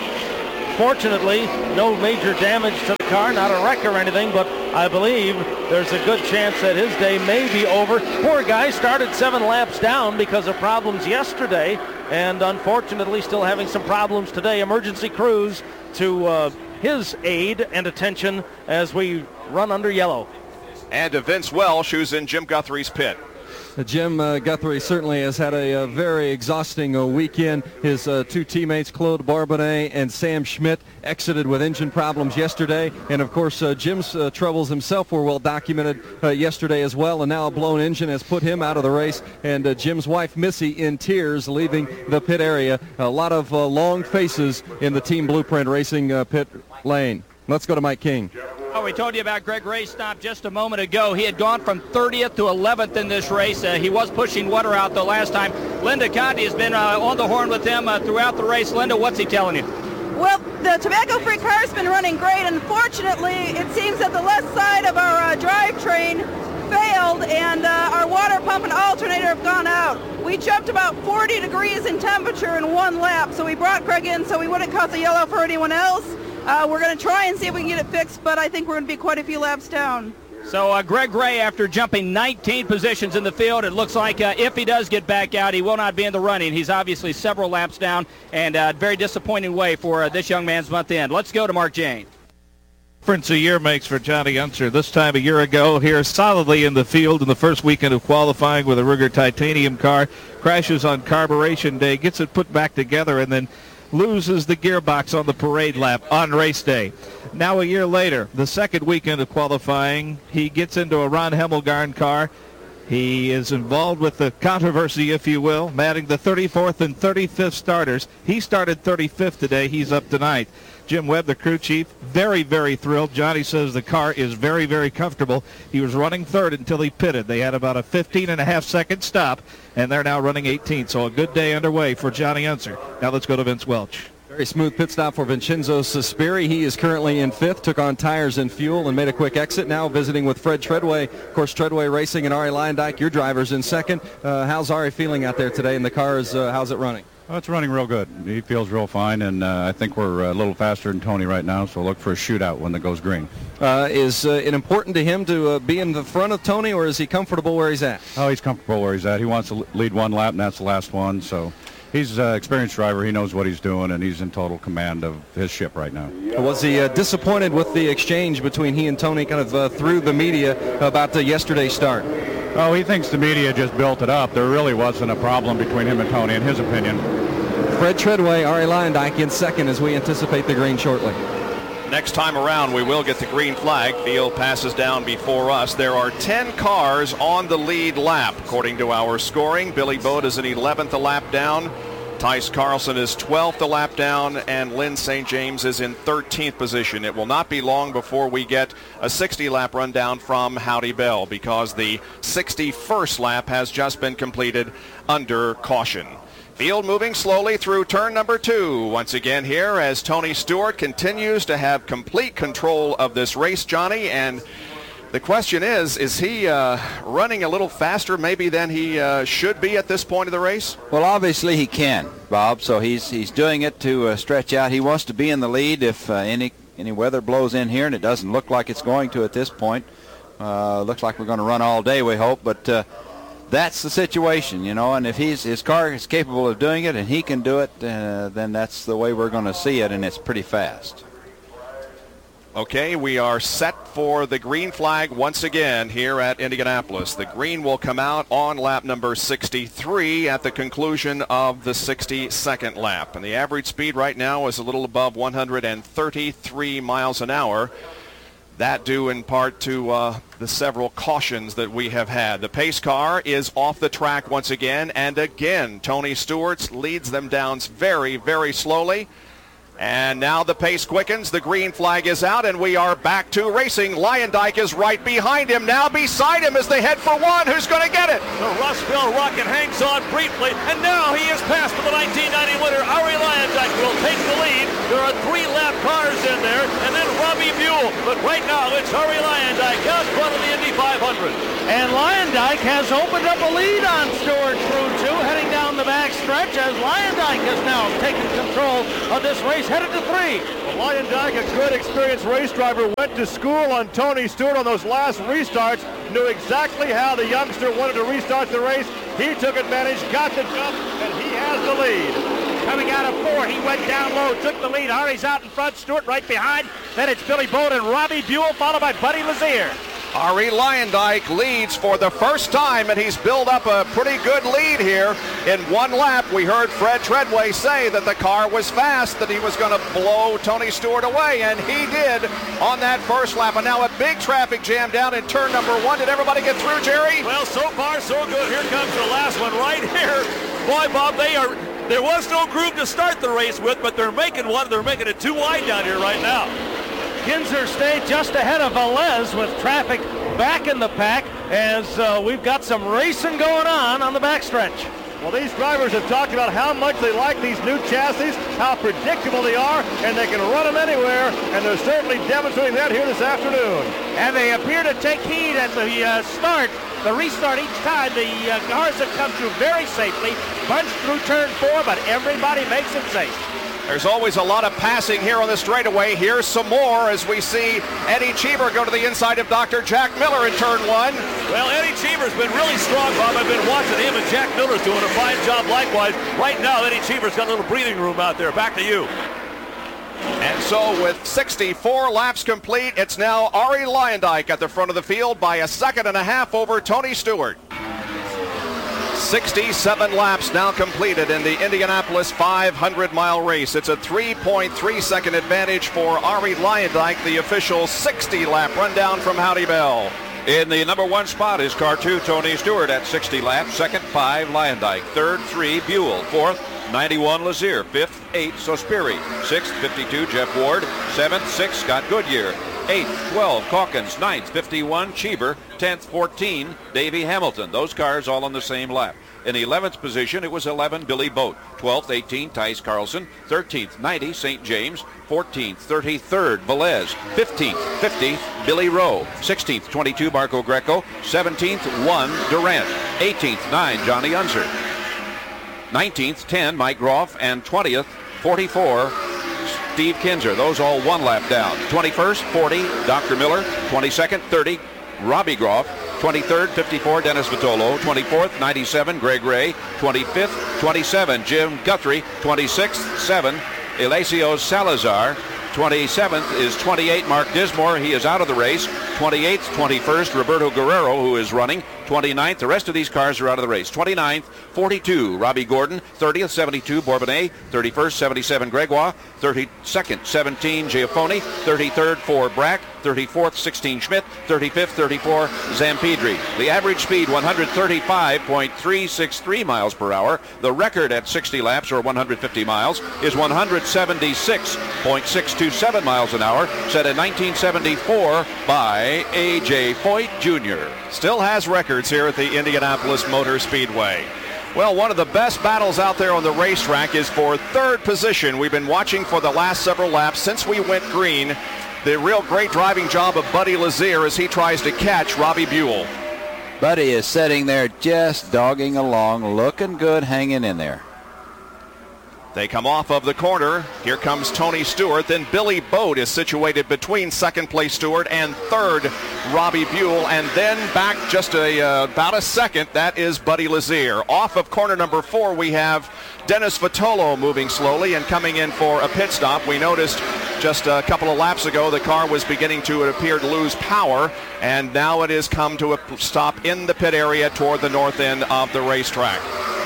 Speaker 15: fortunately, no major damage to the car, not a wreck or anything, but I believe there's a good chance that his day may be over. Poor guy started 7 laps down because of problems yesterday, and unfortunately still having some problems today. Emergency crews to his aid and attention as we run under yellow.
Speaker 3: And to Vince Welsh, who's in Jim Guthrie's pit.
Speaker 8: Jim Guthrie certainly has had a very exhausting weekend. His 2 teammates, Claude Barbonnet and Sam Schmidt, exited with engine problems yesterday. And, of course, Jim's troubles himself were well documented yesterday as well. And now a blown engine has put him out of the race. And Jim's wife, Missy, in tears, leaving the pit area. A lot of long faces in the Team Blueprint Racing pit lane. Let's go to Mike King.
Speaker 1: Oh, we told you about Greg Ray's stop just a moment ago. He had gone from 30th to 11th in this race. He was pushing water out the last time. Linda Conti has been on the horn with him throughout the race. Linda, what's he telling you?
Speaker 17: Well, the tobacco-free car's been running great. Unfortunately, it seems that the left side of our drivetrain failed, and our water pump and alternator have gone out. We jumped about 40 degrees in temperature in 1 lap, so we brought Greg in so we wouldn't cause a yellow for anyone else. We're going to try and see if we can get it fixed, but I think we're going to be quite a few laps down.
Speaker 1: So Greg Ray, after jumping 19 positions in the field, it looks like if he does get back out, he will not be in the running. He's obviously several laps down, and a very disappointing way for this young man's month end. Let's go to Mark Jane.
Speaker 5: Difference a year makes for Johnny Unser. This time a year ago, here solidly in the field in the first weekend of qualifying with a Ruger Titanium car, crashes on carburation day, gets it put back together, and then loses the gearbox on the parade lap on race day. Now a year later, the second weekend of qualifying, he gets into a Ron Hemmelgarn car. He is involved with the controversy, if you will, matting the 34th and 35th starters. He started 35th today. He's up tonight. Jim Webb, the crew chief, very, very thrilled. Johnny says the car is very, very comfortable. He was running third until he pitted. They had about a 15.5-second stop, and they're now running 18th. So a good day underway for Johnny Unser. Now let's go to Vince Welch.
Speaker 8: Very smooth pit stop for Vincenzo Sospiri. He is currently in 5th, took on tires and fuel, and made a quick exit. Now visiting with Fred Treadway. Of course, Treadway Racing and Ari Leyendyk, your drivers in 2nd. How's Ari feeling out there today, and the car is, how's it running?
Speaker 18: Oh, it's running real good. He feels real fine, and I think we're a little faster than Tony right now, so look for a shootout when it goes green.
Speaker 8: Is it important to him to be in the front of Tony, or is he comfortable where he's at?
Speaker 18: Oh, he's comfortable where he's at. He wants to lead 1 lap, and that's the last one, so he's an experienced driver. He knows what he's doing, and he's in total command of his ship right now.
Speaker 8: Was he disappointed with the exchange between he and Tony kind of through the media about yesterday's start?
Speaker 18: Oh, he thinks the media just built it up. There really wasn't a problem between him and Tony, in his opinion.
Speaker 8: Fred Treadway, Ari Leyendyk in 2nd as we anticipate the green shortly.
Speaker 3: Next time around, we will get the green flag. Field passes down before us. There are 10 cars on the lead lap, according to our scoring. Billy Bode is in 11th a lap down. Tice Carlson is 12th a lap down, and Lynn St. James is in 13th position. It will not be long before we get a 60-lap rundown from Howdy Bell, because the 61st lap has just been completed under caution. Field moving slowly through turn number 2. Once again here as Tony Stewart continues to have complete control of this race, Johnny, and the question is he running a little faster maybe than he should be at this point of the race?
Speaker 4: Well, obviously he can, Bob, so he's doing it to stretch out. He wants to be in the lead if any weather blows in here, and it doesn't look like it's going to at this point. Looks like we're going to run all day, we hope, but that's the situation, and if his car is capable of doing it and he can do it, then that's the way we're going to see it, and it's pretty fast.
Speaker 3: Okay, we are set for the green flag once again here at Indianapolis. The green will come out on lap number 63 at the conclusion of the 62nd lap. And the average speed right now is a little above 133 miles an hour. That due in part to the several cautions that we have had. The pace car is off the track once again, and again Tony Stewart leads them down very, very slowly. And now the pace quickens. The green flag is out, and we are back to racing. Lyondike is right behind him. Now beside him as they head for one. Who's going to get it?
Speaker 12: The Russville Rocket hangs on briefly, and now he is past for the 1990 winner. Ari Lyondike will take the lead. There are 3-lap cars in there, and then Robbie Buell. But right now, it's Ari Lyondike out front of the Indy 500.
Speaker 15: And Lyondike has opened up a lead on Stewart through 2, heading down the back stretch as Lyondike has now taken control of this race, headed to 3.
Speaker 11: Well, Lyondike, a good experienced race driver, went to school on Tony Stewart on those last restarts, knew exactly how the youngster wanted to restart the race. He took advantage, got the jump, and he has the lead.
Speaker 15: Coming out of 4, he went down low, took the lead. Ari's out in front, Stewart right behind. Then it's Billy Boat and Robbie Buell, followed by Buddy Lazier.
Speaker 3: Ari Lyondike leads for the first time, and he's built up a pretty good lead here in one lap. We heard Fred Treadway say that the car was fast, that he was going to blow Tony Stewart away, and he did on that first lap. And now a big traffic jam down in turn number 1. Did everybody get through, Jerry?
Speaker 12: Well, so far so good. Here comes the last one right here. Boy, Bob, there was no groove to start the race with, but they're making one. They're making it too wide down here right now.
Speaker 15: Kinzer stayed just ahead of Velez with traffic back in the pack as we've got some racing going on the backstretch.
Speaker 11: Well, these drivers have talked about how much they like these new chassis, how predictable they are, and they can run them anywhere, and they're certainly demonstrating that here this afternoon.
Speaker 15: And they appear to take heed at the restart each time. The cars have come through very safely, bunched through turn 4, but everybody makes it safe.
Speaker 3: There's always a lot of passing here on the straightaway. Here's some more as we see Eddie Cheever go to the inside of Dr. Jack Miller in turn 1.
Speaker 12: Well, Eddie Cheever's been really strong, Bob. I've been watching him, and Jack Miller's doing a fine job likewise. Right now, Eddie Cheever's got a little breathing room out there. Back to you.
Speaker 3: And so with 64 laps complete, it's now Ari Lyondike at the front of the field by a second and a half over Tony Stewart. 67 laps now completed in the Indianapolis 500-mile race. It's a 3.3-second advantage for Ari Lyondike, the official 60-lap rundown from Howdy Bell.
Speaker 6: In the number 1 spot is car 2, Tony Stewart at 60 laps. Second, 5, Lyondike. Third, 3, Buell. Fourth, 91, Lazier. Fifth, 8, Sospiri. Sixth, 52, Jeff Ward. Seventh, 6, Scott Goodyear. 8th, 12, Calkins. 9th, 51, Cheever. 10th, 14, Davey Hamilton. Those cars all on the same lap. In the 11th position, it was 11, Billy Boat. 12th, 18, Tice Carlson. 13th, 90, St. James. 14th, 33rd, Velez. 15th, 50th, Billy Rowe. 16th, 22, Marco Greco. 17th, 1, Durant. 18th, 9, Johnny Unser. 19th, 10, Mike Groff. And 20th, 44, Steve Kinzer. Those all 1 lap down. 21st, 40, Dr. Miller. 22nd, 30, Robbie Groff. 23rd, 54, Dennis Vitolo. 24th, 97, Greg Ray. 25th, 27, Jim Guthrie. 26th, 7, Eliseo Salazar. 27th is 28, Mark Dismore. He is out of the race. 28th, 21st, Roberto Guerrero, who is running. 29th, the rest of these cars are out of the race. 29th, 42, Robbie Gordon. 30th, 72, Bourbonnais. 31st, 77, Gregoire. 32nd, 17, Giafoni. 33rd, 4, Brack. 34th, 16, Schmidt. 35th, 34, Zampedri. The average speed, 135.363 miles per hour. The record at 60 laps, or 150 miles, is 176.627 miles an hour, set in 1974 by A.J. Foyt Jr.
Speaker 3: Still has records here at the Indianapolis Motor Speedway. Well, one of the best battles out there on the racetrack is for third position. We've been watching for the last several laps since we went green. The real great driving job of Buddy Lazier as he tries to catch Robbie Buell.
Speaker 4: Buddy is sitting there just dogging along, looking good, hanging in there.
Speaker 3: They come off of the corner. Here comes Tony Stewart. Then Billy Boat is situated between second place Stewart and third Robbie Buell. And then back just about a second, that is Buddy Lazier. Off of corner number 4, we have Dennis Vitolo moving slowly and coming in for a pit stop. We noticed just a couple of laps ago the car was beginning to, it appeared, lose power. And now it has come to a stop in the pit area toward the north end of the racetrack.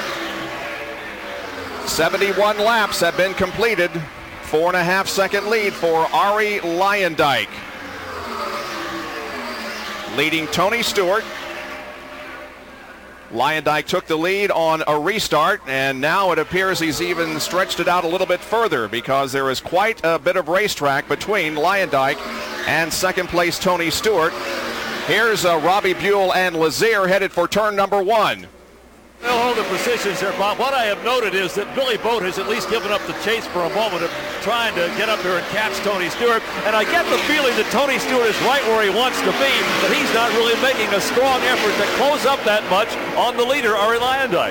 Speaker 3: 71 laps have been completed. 4.5-second lead for Ari Lyondike. Leading Tony Stewart. Luyendyk took the lead on a restart, and now it appears he's even stretched it out a little bit further because there is quite a bit of racetrack between Luyendyk and second place Tony Stewart. Here's Robbie Buell and Lazier headed for turn number 1.
Speaker 12: They'll hold the positions there, Bob. What I have noted is that Billy Boat has at least given up the chase for a moment of trying to get up there and catch Tony Stewart. And I get the feeling that Tony Stewart is right where he wants to be, but he's not really making a strong effort to close up that much on the leader, Arie Luyendyk.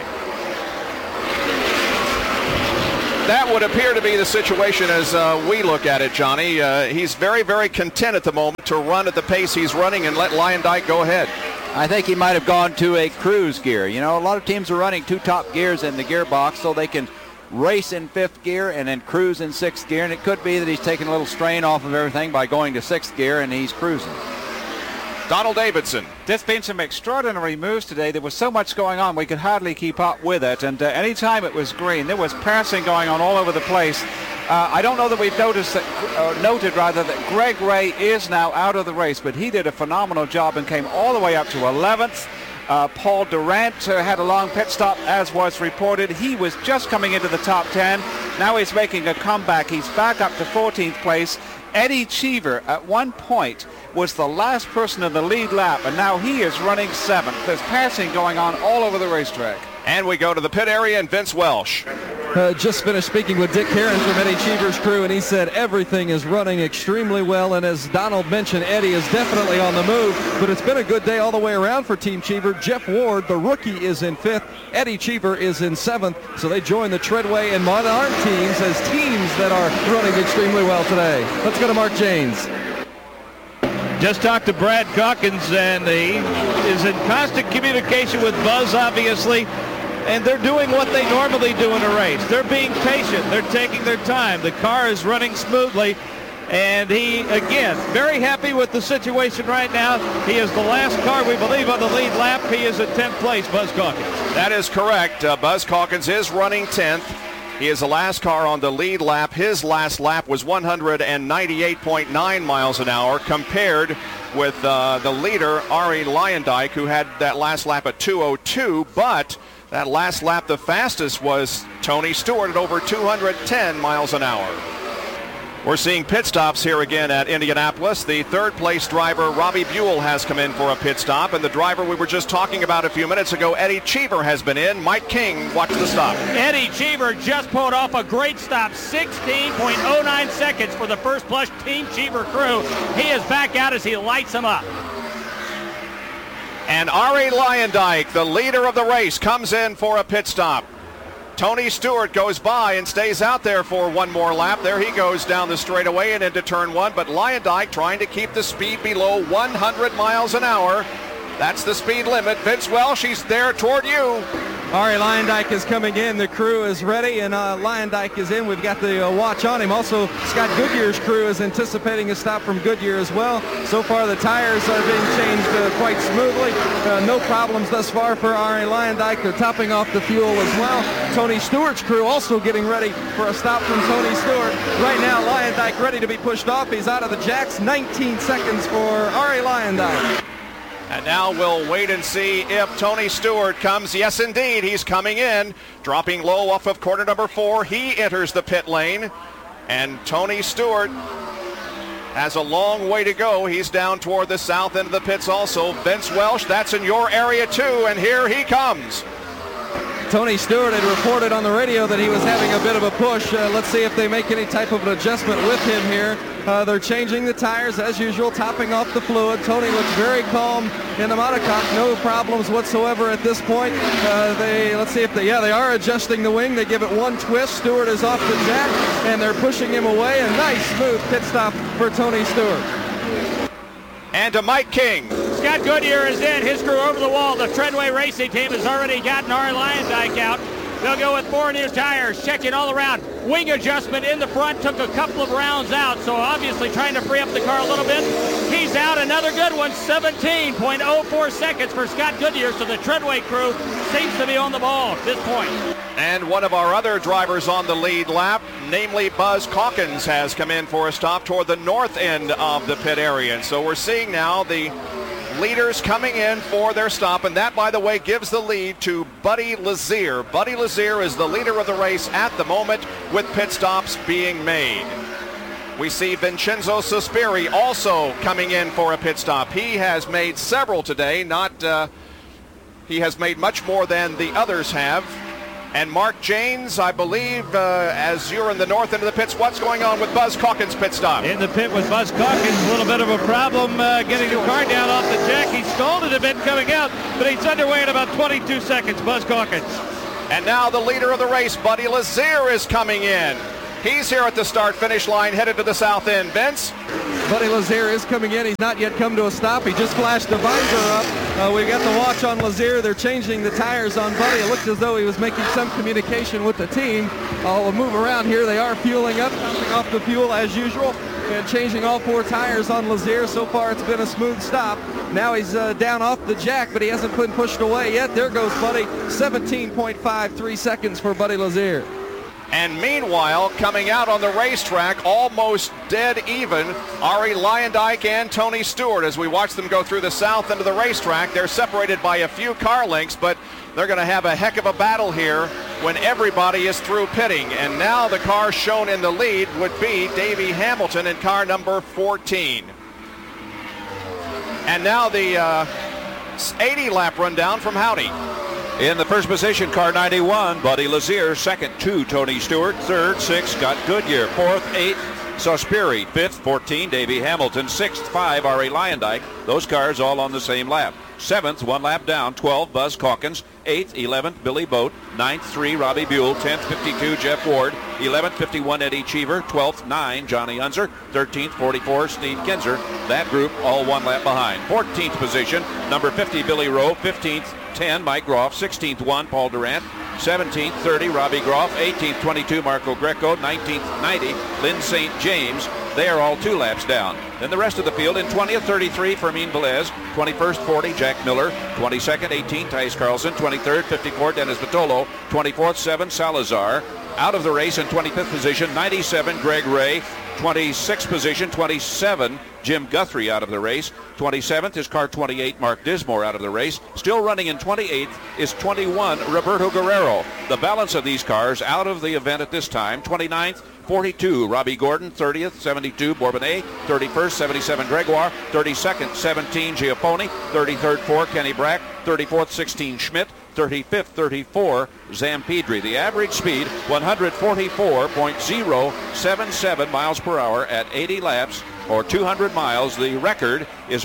Speaker 3: That would appear to be the situation as we look at it, Johnny. He's very, very content at the moment to run at the pace he's running and let Luyendyk go ahead.
Speaker 4: I think he might have gone to a cruise gear. You know, a lot of teams are running 2 top gears in the gearbox so they can race in 5th gear and then cruise in 6th gear. And it could be that he's taking a little strain off of everything by going to 6th gear and he's cruising.
Speaker 3: Donald Davidson.
Speaker 10: There's been some extraordinary moves today. There was so much going on, we could hardly keep up with it. And anytime it was green, there was passing going on all over the place. I don't know that we've noted that Greg Ray is now out of the race, but he did a phenomenal job and came all the way up to 11th. Paul Durant had a long pit stop, as was reported. He was just coming into the top 10. Now he's making a comeback. He's back up to 14th place. Eddie Cheever, at one point, was the last person in the lead lap, and now he is running 7th. There's passing going on all over the racetrack.
Speaker 3: And we go to the pit area and Vince Welsh.
Speaker 8: Just finished speaking with Dick Heron from Eddie Cheever's crew, and he said everything is running extremely well. And as Donald mentioned, Eddie is definitely on the move, but it's been a good day all the way around for Team Cheever. Jeff Ward, the rookie, is in 5th. Eddie Cheever is in 7th. So they join the Treadway and Monarch teams as teams that are running extremely well today. Let's go to Mark Janes.
Speaker 5: Just talked to Brad Calkins, and he is in constant communication with Buzz, obviously. And they're doing what they normally do in a race. They're being patient. They're taking their time. The car is running smoothly. And he, again, very happy with the situation right now. He is the last car, we believe, on the lead lap. He is at 10th place, Buzz Calkins.
Speaker 3: That is correct. Buzz Calkins is running 10th. He is the last car on the lead lap. His last lap was 198.9 miles an hour compared with the leader, Arie Luyendyk, who had that last lap at 202. But that last lap, the fastest was Tony Stewart at over 210 miles an hour. We're seeing pit stops here again at Indianapolis. The 3rd place driver, Robbie Buell, has come in for a pit stop. And the driver we were just talking about a few minutes ago, Eddie Cheever, has been in. Mike King watched the stop.
Speaker 1: Eddie Cheever just pulled off a great stop, 16.09 seconds for the first plus Team Cheever crew. He is back out as he lights them up.
Speaker 3: And Arie Luyendyk, the leader of the race, comes in for a pit stop. Tony Stewart goes by and stays out there for one more lap. There he goes down the straightaway and into turn 1. But Luyendyk trying to keep the speed below 100 miles an hour. That's the speed limit. Vince Welsh, he's there toward you.
Speaker 8: Arie Luyendyk is coming in. The crew is ready, and Luyendyk is in. We've got the watch on him. Also, Scott Goodyear's crew is anticipating a stop from Goodyear as well. So far, the tires are being changed quite smoothly. No problems thus far for Arie Luyendyk. They're topping off the fuel as well. Tony Stewart's crew also getting ready for a stop from Tony Stewart. Right now, Luyendyk ready to be pushed off. He's out of the jacks. 19 seconds for Arie Luyendyk.
Speaker 3: And now we'll wait and see if Tony Stewart comes. Yes, indeed, he's coming in. Dropping low off of corner number 4. He enters the pit lane. And Tony Stewart has a long way to go. He's down toward the south end of the pits also. Vince Welsh, that's in your area too. And here he comes.
Speaker 8: Tony Stewart had reported on the radio that he was having a bit of a push. Let's see if they make any type of an adjustment with him here. They're changing the tires as usual, topping off the fluid. Tony looks very calm in the monocoque. No problems whatsoever at this point. Let's see if they are adjusting the wing. They give it one twist. Stewart is off the jack, and they're pushing him away. A nice, smooth pit stop for Tony Stewart.
Speaker 3: And to Mike King.
Speaker 1: Scott Goodyear is in. His crew over the wall. The Treadway Racing Team has already gotten Arie Luyendyk out. They'll go with 4 new tires, checking all around. Wing adjustment in the front, took a couple of rounds out, so obviously trying to free up the car a little bit. He's out, another good one, 17.04 seconds for Scott Goodyear, so the Treadway crew seems to be on the ball at this point.
Speaker 3: And one of our other drivers on the lead lap, namely Buzz Calkins, has come in for a stop toward the north end of the pit area. And so we're seeing now the leaders coming in for their stop, and that, by the way, gives the lead to Buddy Lazier. Buddy Lazier is the leader of the race at the moment, with pit stops being made. We see Vincenzo Sospiri also coming in for a pit stop. He has made several today. He has made much more than the others have. And Mark Janes, I believe, as you're in the north end of the pits, what's going on with Buzz Calkins' pit stop?
Speaker 5: In the pit with Buzz Calkins, a little bit of a problem getting the car down off the jack. He stalled it a bit coming out, but he's underway in about 22 seconds, Buzz Calkins.
Speaker 3: And now the leader of the race, Buddy Lazier, is coming in. He's here at the start-finish line, headed to the south end. Vince?
Speaker 8: Buddy Lazier is coming in. He's not yet come to a stop. He just flashed the visor up. We got the watch on Lazier. They're changing the tires on Buddy. It looked as though he was making some communication with the team. We'll move around here. They are fueling up, topping off the fuel as usual, and changing all 4 tires on Lazier. So far, it's been a smooth stop. Now he's down off the jack, but he hasn't been pushed away yet. There goes Buddy. 17.53 seconds for Buddy Lazier.
Speaker 3: And meanwhile, coming out on the racetrack, almost dead even, Arie Luyendyk and Tony Stewart. As we watch them go through the south end of the racetrack, they're separated by a few car lengths, but they're going to have a heck of a battle here when everybody is through pitting. And now the car shown in the lead would be Davey Hamilton in car number 14. And now the 80-lap rundown from Howdy.
Speaker 6: In the first position, car 91, Buddy Lazier. Second, 2, Tony Stewart. Third, 6, Scott Goodyear. Fourth, 8, Sospiri. Fifth, 14, Davey Hamilton. Sixth, 5, Arie Luyendyk. Those cars all on the same lap. Seventh, 1 lap down, 12, Buzz Calkins. 8th, 11th, Billy Boat. 9th, 3, Robbie Buell. 10th, 52, Jeff Ward. 11th, 51, Eddie Cheever. 12th, 9, Johnny Unser. 13th, 44, Steve Kinzer. That group all 1 lap behind. 14th position, number 50, Billy Rowe. 15th, 10, Mike Groff. 16th, 1, Paul Durant. 17th, 30, Robbie Groff. 18th, 22, Marco Greco. 19th, 90, Lynn St. James. They are all 2 laps down. Then the rest of the field in 20th, 33, Fermin Velez. 21st, 40, Jack Miller. 22nd, 18, Tice Carlson. 23rd, 54, Dennis Vitolo. 24th, 7, Salazar. Out of the race in 25th position, 97, Greg Ray. 26th position, 27, Jim Guthrie out of the race. 27th is car 28, Mark Dismore out of the race. Still running in 28th is 21, Roberto Guerrero. The balance of these cars out of the event at this time, 29th, 42, Robbie Gordon. 30th, 72, Bourbonnais. 31st, 77, Gregoire. 32nd, 17, Giappone. 33rd, 4, Kenny Brack. 34th, 16, Schmidt. 35th, 34, Zampedri. The average speed, 144.077 miles per hour at 80 laps, or 200 miles. The record is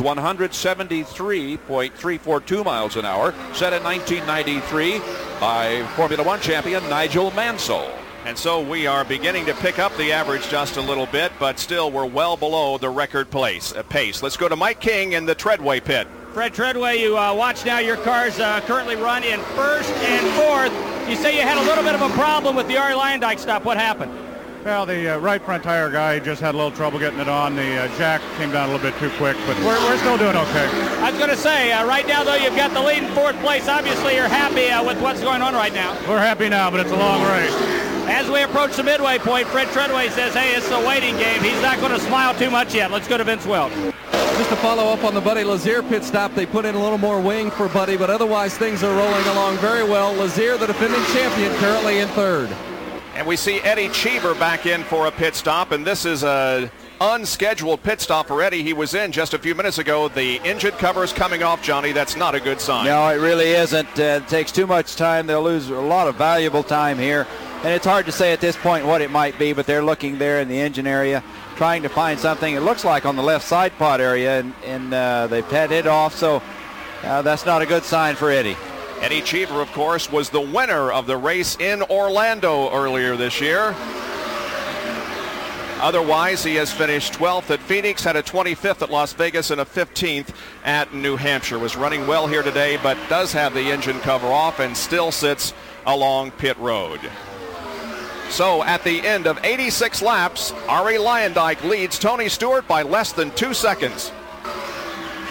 Speaker 6: 173.342 miles an hour, set in 1993 by Formula One champion Nigel Mansell.
Speaker 3: And so we are beginning to pick up the average just a little bit, but still we're well below the record pace. Let's go to Mike King in the Treadway pit.
Speaker 1: Fred Treadway, you watch now your cars currently run in first and fourth. You say you had a little bit of a problem with the Arie Luyendyk stop. What happened?
Speaker 18: Well, the right front tire guy just had a little trouble getting it on. The jack came down a little bit too quick, but we're still doing okay.
Speaker 1: I was going to say, right now, though, you've got the lead in fourth place. Obviously, you're happy with what's going on right now.
Speaker 18: We're happy now, but it's a long race.
Speaker 1: As we approach the midway point, Fred Treadway says, hey, it's a waiting game. He's not going to smile too much yet. Let's go to Vince Welch.
Speaker 8: Just to follow up on the Buddy Lazier pit stop, they put in a little more wing for Buddy, but otherwise things are rolling along very well. Lazier, the defending champion, currently in third.
Speaker 3: And we see Eddie Cheever back in for a pit stop, and this is a unscheduled pit stop for Eddie. He was in just a few minutes ago. The engine cover is coming off, Johnny. That's not a good sign.
Speaker 4: No, it really isn't. It takes too much time. They'll lose a lot of valuable time here. And it's hard to say at this point what it might be, but they're looking there in the engine area, trying to find something. It looks like on the left side pod area, and they've had it off, so that's not a good sign for Eddie.
Speaker 3: Eddie Cheever, of course, was the winner of the race in Orlando earlier this year. Otherwise, he has finished 12th at Phoenix, had a 25th at Las Vegas, and a 15th at New Hampshire. Was running well here today, but does have the engine cover off and still sits along pit road. So at the end of 86 laps, Arie Luyendyk leads Tony Stewart by less than 2 seconds.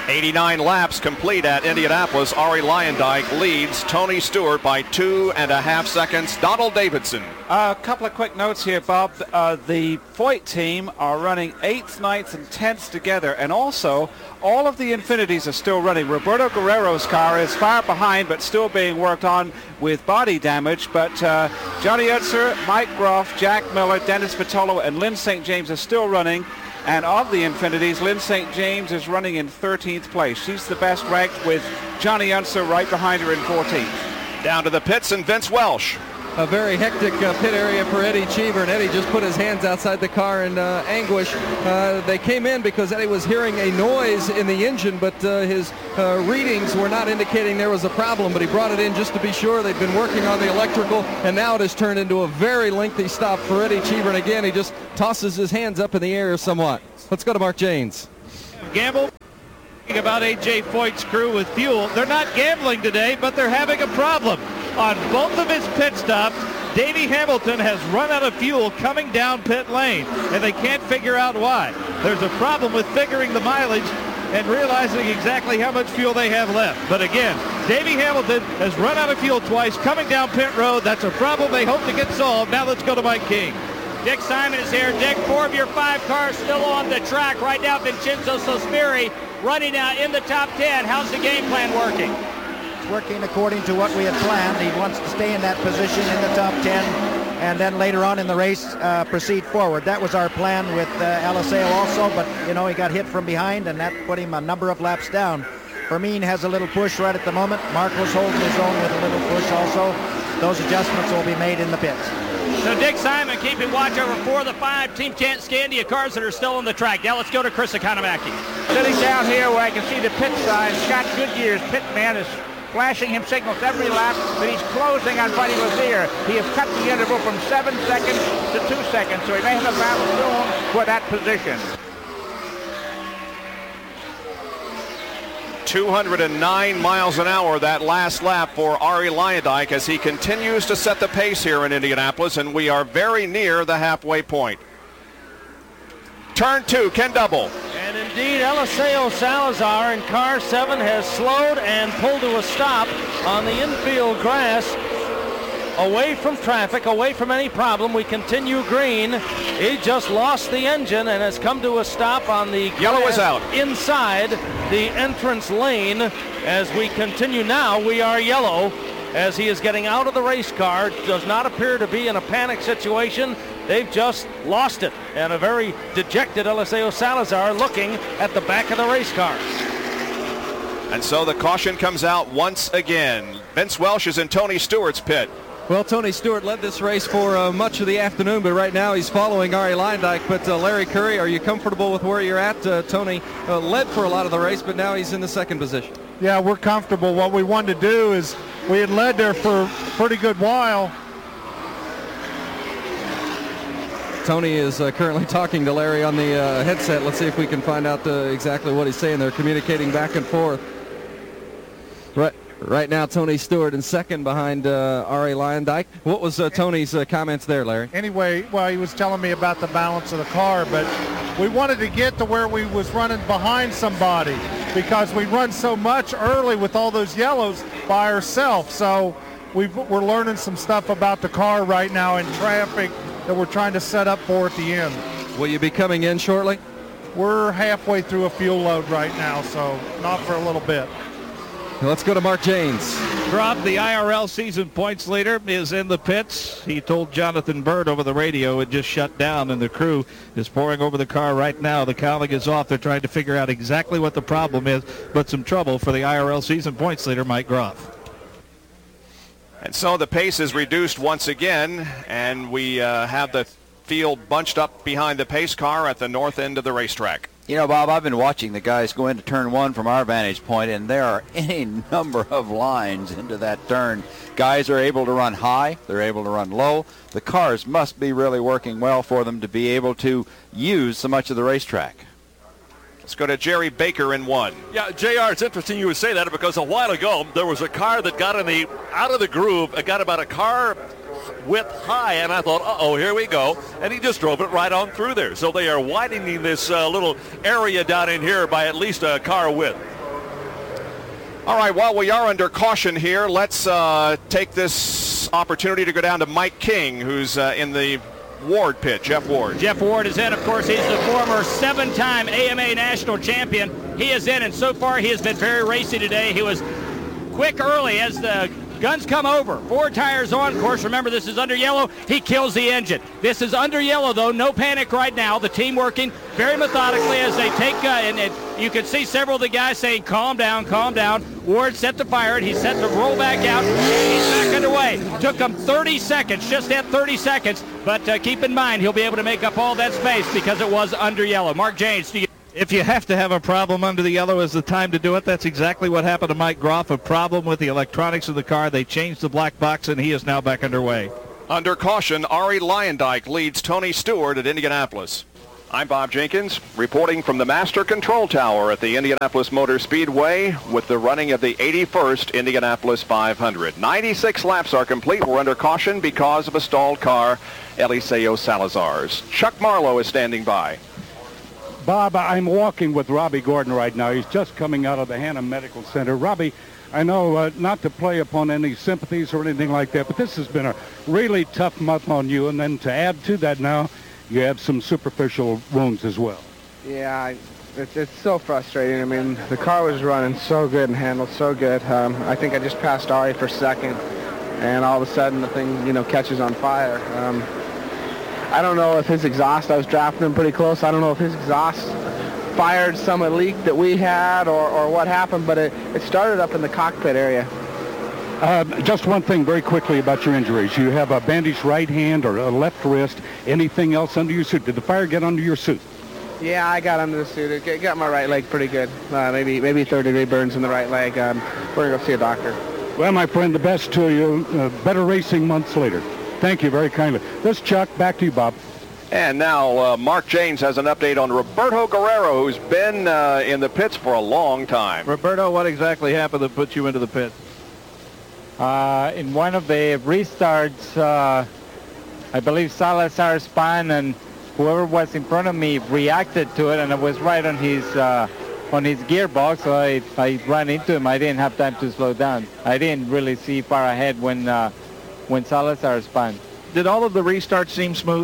Speaker 3: 89 laps complete at Indianapolis. Arie Luyendyk leads Tony Stewart by 2.5 seconds. Donald Davidson.
Speaker 10: A couple of quick notes here, Bob. The Foyt team are running 8th, 9th, and 10th together, and also all of the Infinities are still running. Roberto Guerrero's car is far behind, but still being worked on with body damage. But Johnny Utzer, Mike Groff, Jack Miller, Dennis Vitolo, and Lynn St. James are still running. And of the Infinities, Lynn St. James is running in 13th place. She's the best ranked, with Johnny Unser right behind her in 14th.
Speaker 3: Down to the pits and Vince Welsh.
Speaker 8: A very hectic pit area for Eddie Cheever, and Eddie just put his hands outside the car in anguish. They came in because Eddie was hearing a noise in the engine, but his readings were not indicating there was a problem, but he brought it in just to be sure. They've been working on the electrical, and now it has turned into a very lengthy stop for Eddie Cheever, and again, he just tosses his hands up in the air somewhat. Let's go to Mark Janes.
Speaker 5: Gamble about A.J. Foyt's crew with fuel. They're not gambling today, but they're having a problem. On both of his pit stops, Davey Hamilton has run out of fuel coming down pit lane, and they can't figure out why. There's a problem with figuring the mileage and realizing exactly how much fuel they have left. But again, Davey Hamilton has run out of fuel twice coming down pit road. That's a problem they hope to get solved. Now let's go to Mike King.
Speaker 1: Dick Simon is here. Dick, 4 of your 5 cars still on the track. Right now, Vincenzo Sospiri running out in the top 10. How's the game plan working?
Speaker 19: It's working according to what we had planned. He wants to stay in that position in the top 10 and then later on in the race proceed forward. That was our plan with Eliseo also, but you know, he got hit from behind and that put him a number of laps down. Fermin has a little push right at the moment. Marco's holding his own with a little push also. Those adjustments will be made in the pits.
Speaker 1: So Dick Simon keeping watch over 4 of the 5 Team Scandia cars that are still on the track. Now let's go to Chris Economaki.
Speaker 7: Sitting down here where I can see the pit sign, Scott Goodyear's pit man is flashing him signals every lap that he's closing on Buddy Lazier. He has cut the interval from 7 seconds to 2 seconds, so he may have a battle soon for that position.
Speaker 3: 209 miles an hour that last lap for Arie Luyendyk as he continues to set the pace here in Indianapolis, and we are very near the halfway point. Turn 2, Ken Double.
Speaker 15: And indeed, Eliseo Salazar in car 7 has slowed and pulled to a stop on the infield grass. Away from traffic, away from any problem. We continue green. He just lost the engine and has come to a stop on the
Speaker 3: yellow is out
Speaker 15: inside the entrance lane. As we continue now, we are yellow as he is getting out of the race car. Does not appear to be in a panic situation. They've just lost it. And a very dejected Eliseo Salazar looking at the back of the race car.
Speaker 3: And so the caution comes out once again. Vince Welsh is in Tony Stewart's pit.
Speaker 8: Well, Tony Stewart led this race for much of the afternoon, but right now he's following Arie Luyendyk. But Larry Curry, are you comfortable with where you're at? Tony led for a lot of the race, but now he's in the second position.
Speaker 9: Yeah, we're comfortable. What we wanted to do is we had led there for a pretty good while.
Speaker 8: Tony is currently talking to Larry on the headset. Let's see if we can find out exactly what he's saying. They're communicating back and forth. Right now, Tony Stewart in second behind Arie Luyendyk. What was Tony's comments there, Larry?
Speaker 9: Anyway, well, he was telling me about the balance of the car, but we wanted to get to where we was running behind somebody because we run so much early with all those yellows by ourselves. So we're learning some stuff about the car right now in traffic that we're trying to set up for at the end.
Speaker 8: Will you be coming in shortly?
Speaker 9: We're halfway through a fuel load right now, so not for a little bit.
Speaker 8: Let's go to Mark Janes.
Speaker 5: Rob, the IRL season points leader, is in the pits. He told Jonathan Bird over the radio it just shut down, and the crew is pouring over the car right now. The cowling is off. They're trying to figure out exactly what the problem is, but some trouble for the IRL season points leader, Mike Groff.
Speaker 3: And so the pace is reduced once again, and we have the field bunched up behind the pace car at the north end of the racetrack.
Speaker 4: You know, Bob, I've been watching the guys go into turn 1 from our vantage point, and there are any number of lines into that turn. Guys are able to run high. They're able to run low. The cars must be really working well for them to be able to use so much of the racetrack.
Speaker 3: Let's go to Jerry Baker in 1.
Speaker 12: Yeah, JR, it's interesting you would say that because a while ago there was a car that got out of the groove. It got about a car width high, and I thought, uh-oh, here we go. And he just drove it right on through there. So they are widening this little area down in here by at least a car width.
Speaker 3: All right, while we are under caution here, let's take this opportunity to go down to Mike King, who's in the Ward pit, Jeff Ward.
Speaker 1: Jeff Ward is in. Of course, he's the former 7-time AMA national champion. He is in, and so far he has been very racy today. He was quick early as the guns come over. 4 tires on. Of course, remember, this is under yellow. He kills the engine. This is under yellow, though. No panic right now. The team working very methodically as they take, and you can see several of the guys saying, calm down, calm down. Ward set to fire it. He set to roll back out. He's back underway. Took him 30 seconds, just at 30 seconds. But keep in mind, he'll be able to make up all that space because it was under yellow. Mark Janes, do you...
Speaker 5: If you have to have a problem under the yellow is the time to do it. That's exactly what happened to Mike Groff. A problem with the electronics of the car. They changed the black box, and he is now back underway.
Speaker 3: Under caution, Arie Luyendyk leads Tony Stewart at Indianapolis. I'm Bob Jenkins, reporting from the Master Control Tower at the Indianapolis Motor Speedway with the running of the 81st Indianapolis 500. 96 laps are complete. We're under caution because of a stalled car, Eliseo Salazar's. Chuck Marlowe is standing by.
Speaker 13: Bob, I'm walking with Robbie Gordon right now. He's just coming out of the Hannah Medical Center. Robbie, I know not to play upon any sympathies or anything like that, but this has been a really tough month on you, and then to add to that now, you have some superficial wounds as well.
Speaker 16: Yeah, it's so frustrating. I mean, the car was running so good and handled so good. I think I just passed Arie for second, and all of a sudden the thing, catches on fire. I don't know if his exhaust, I was drafting him pretty close, I don't know if his exhaust fired some leak that we had or what happened, but it started up in the cockpit area.
Speaker 13: Just one thing very quickly about your injuries. You have a bandaged right hand or a left wrist. Anything else under your suit? Did the fire get under your suit?
Speaker 16: Yeah, I got under the suit. It got my right leg pretty good. Maybe 30-degree burns in the right leg. We're going to go see a doctor.
Speaker 13: Well, my friend, the best to you. Better racing months later. Thank you very kindly. This is Chuck. Back to you, Bob.
Speaker 3: And now Mark Janes has an update on Roberto Guerrero, who's been in the pits for a long time.
Speaker 5: Roberto, what exactly happened that put you into the pit?
Speaker 20: In one of the restarts, I believe Salazar spun, and whoever was in front of me reacted to it, and it was right on his gearbox, so I ran into him. I didn't have time to slow down. I didn't really see far ahead when Salazar spun.
Speaker 5: Did all of the restarts seem smooth?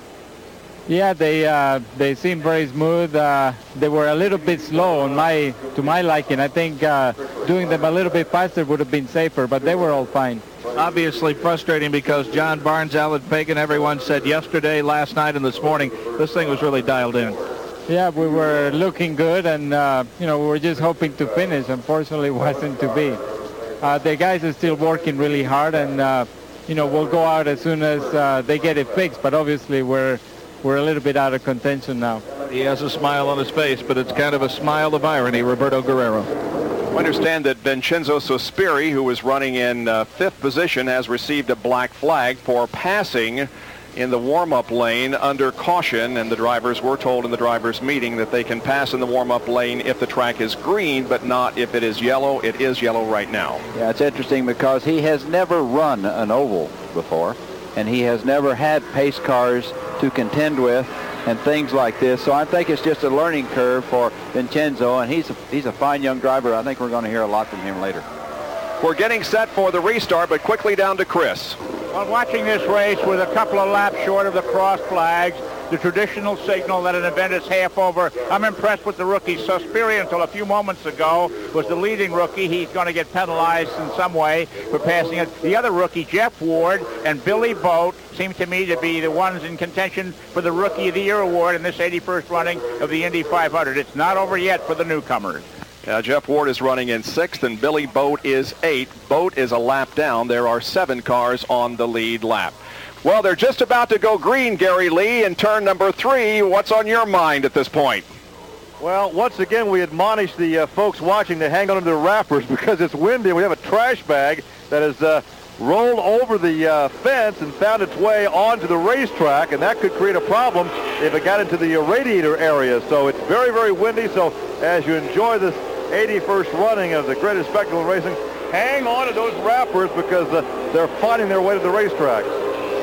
Speaker 20: Yeah, they seemed very smooth. They were a little bit slow to my liking. I think doing them a little bit faster would have been safer, but they were all fine.
Speaker 5: Obviously frustrating because John Barnes, Alan Pagan, everyone said yesterday, last night, and this morning, this thing was really dialed in.
Speaker 20: Yeah, we were looking good, and we were just hoping to finish. Unfortunately, it wasn't to be. The guys are still working really hard, and we'll go out as soon as they get it fixed. But obviously, we're a little bit out of contention now.
Speaker 5: He has a smile on his face, but it's kind of a smile of irony, Roberto Guerrero.
Speaker 3: I understand that Vincenzo Sospiri, who was running in 5th position, has received a black flag for passing in the warm-up lane under caution, and the drivers were told in the drivers' meeting that they can pass in the warm-up lane if the track is green, but not if it is yellow. It is yellow right now.
Speaker 4: Yeah, it's interesting because he has never run an oval before, and he has never had pace cars to contend with and things like this. So I think it's just a learning curve for Vincenzo, and he's a fine young driver. I think we're going to hear a lot from him later.
Speaker 3: We're getting set for the restart, but quickly down to Chris.
Speaker 7: Well, watching this race with a couple of laps short of the cross flags, the traditional signal that an event is half over, I'm impressed with the rookie. Sospiri, until a few moments ago, was the leading rookie. He's going to get penalized in some way for passing it. The other rookie, Jeff Ward, and Billy Boat seem to me to be the ones in contention for the Rookie of the Year award in this 81st running of the Indy 500. It's not over yet for the newcomers.
Speaker 3: Jeff Ward is running in 6th, and Billy Boat is 8th. Boat is a lap down. There are 7 cars on the lead lap. Well, they're just about to go green, Gary Lee, in turn number 3. What's on your mind at this point?
Speaker 11: Well, once again, we admonish the folks watching to hang on to their wrappers because it's windy. We have a trash bag that has rolled over the fence and found its way onto the racetrack, and that could create a problem if it got into the radiator area. So it's very, very windy. So as you enjoy this 81st running of the greatest spectacle in racing, hang on to those wrappers because they're finding their way to the racetrack.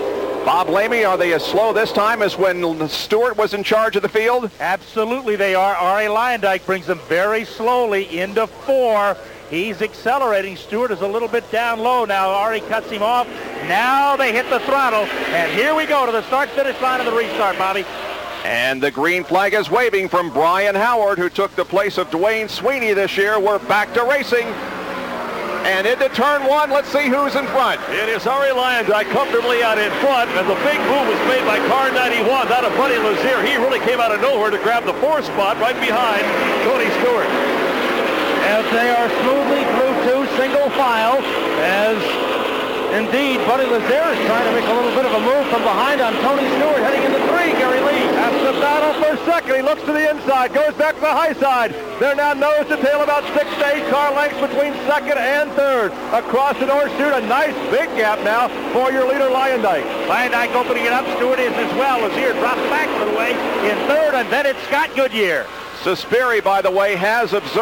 Speaker 3: Bob Lamy, are they as slow this time as when Stewart was in charge of the field?
Speaker 11: Absolutely they are. Ari Luyendyk brings them very slowly into 4. He's accelerating. Stewart is a little bit down low now. Ari cuts him off. Now they hit the throttle. And here we go to the start-finish line of the restart, Bobby.
Speaker 3: And the green flag is waving from Brian Howard, who took the place of Dwayne Sweeney this year. We're back to racing. And into turn 1, let's see who's in front.
Speaker 12: It is Ari Luyendyk comfortably out in front, and the big move was made by car 91. That of Buddy Lazier. He really came out of nowhere to grab the 4th spot right behind Tony Stewart.
Speaker 15: As they are smoothly through 2 single file, as indeed Buddy Lazier is trying to make a little bit of a move from behind on Tony Stewart heading into 3, Gary Lee.
Speaker 11: That's the battle for second. He looks to the inside, goes back to the high side. They're now nose to tail, about 6 to 8 car lengths between second and third. Across the north chute, a nice big gap now for your leader, Luyendyk.
Speaker 7: Luyendyk opening it up. Stewart is as well. Lazier drops back a little way in third, and then it's Scott Goodyear.
Speaker 3: Suspiri, by the way, has observed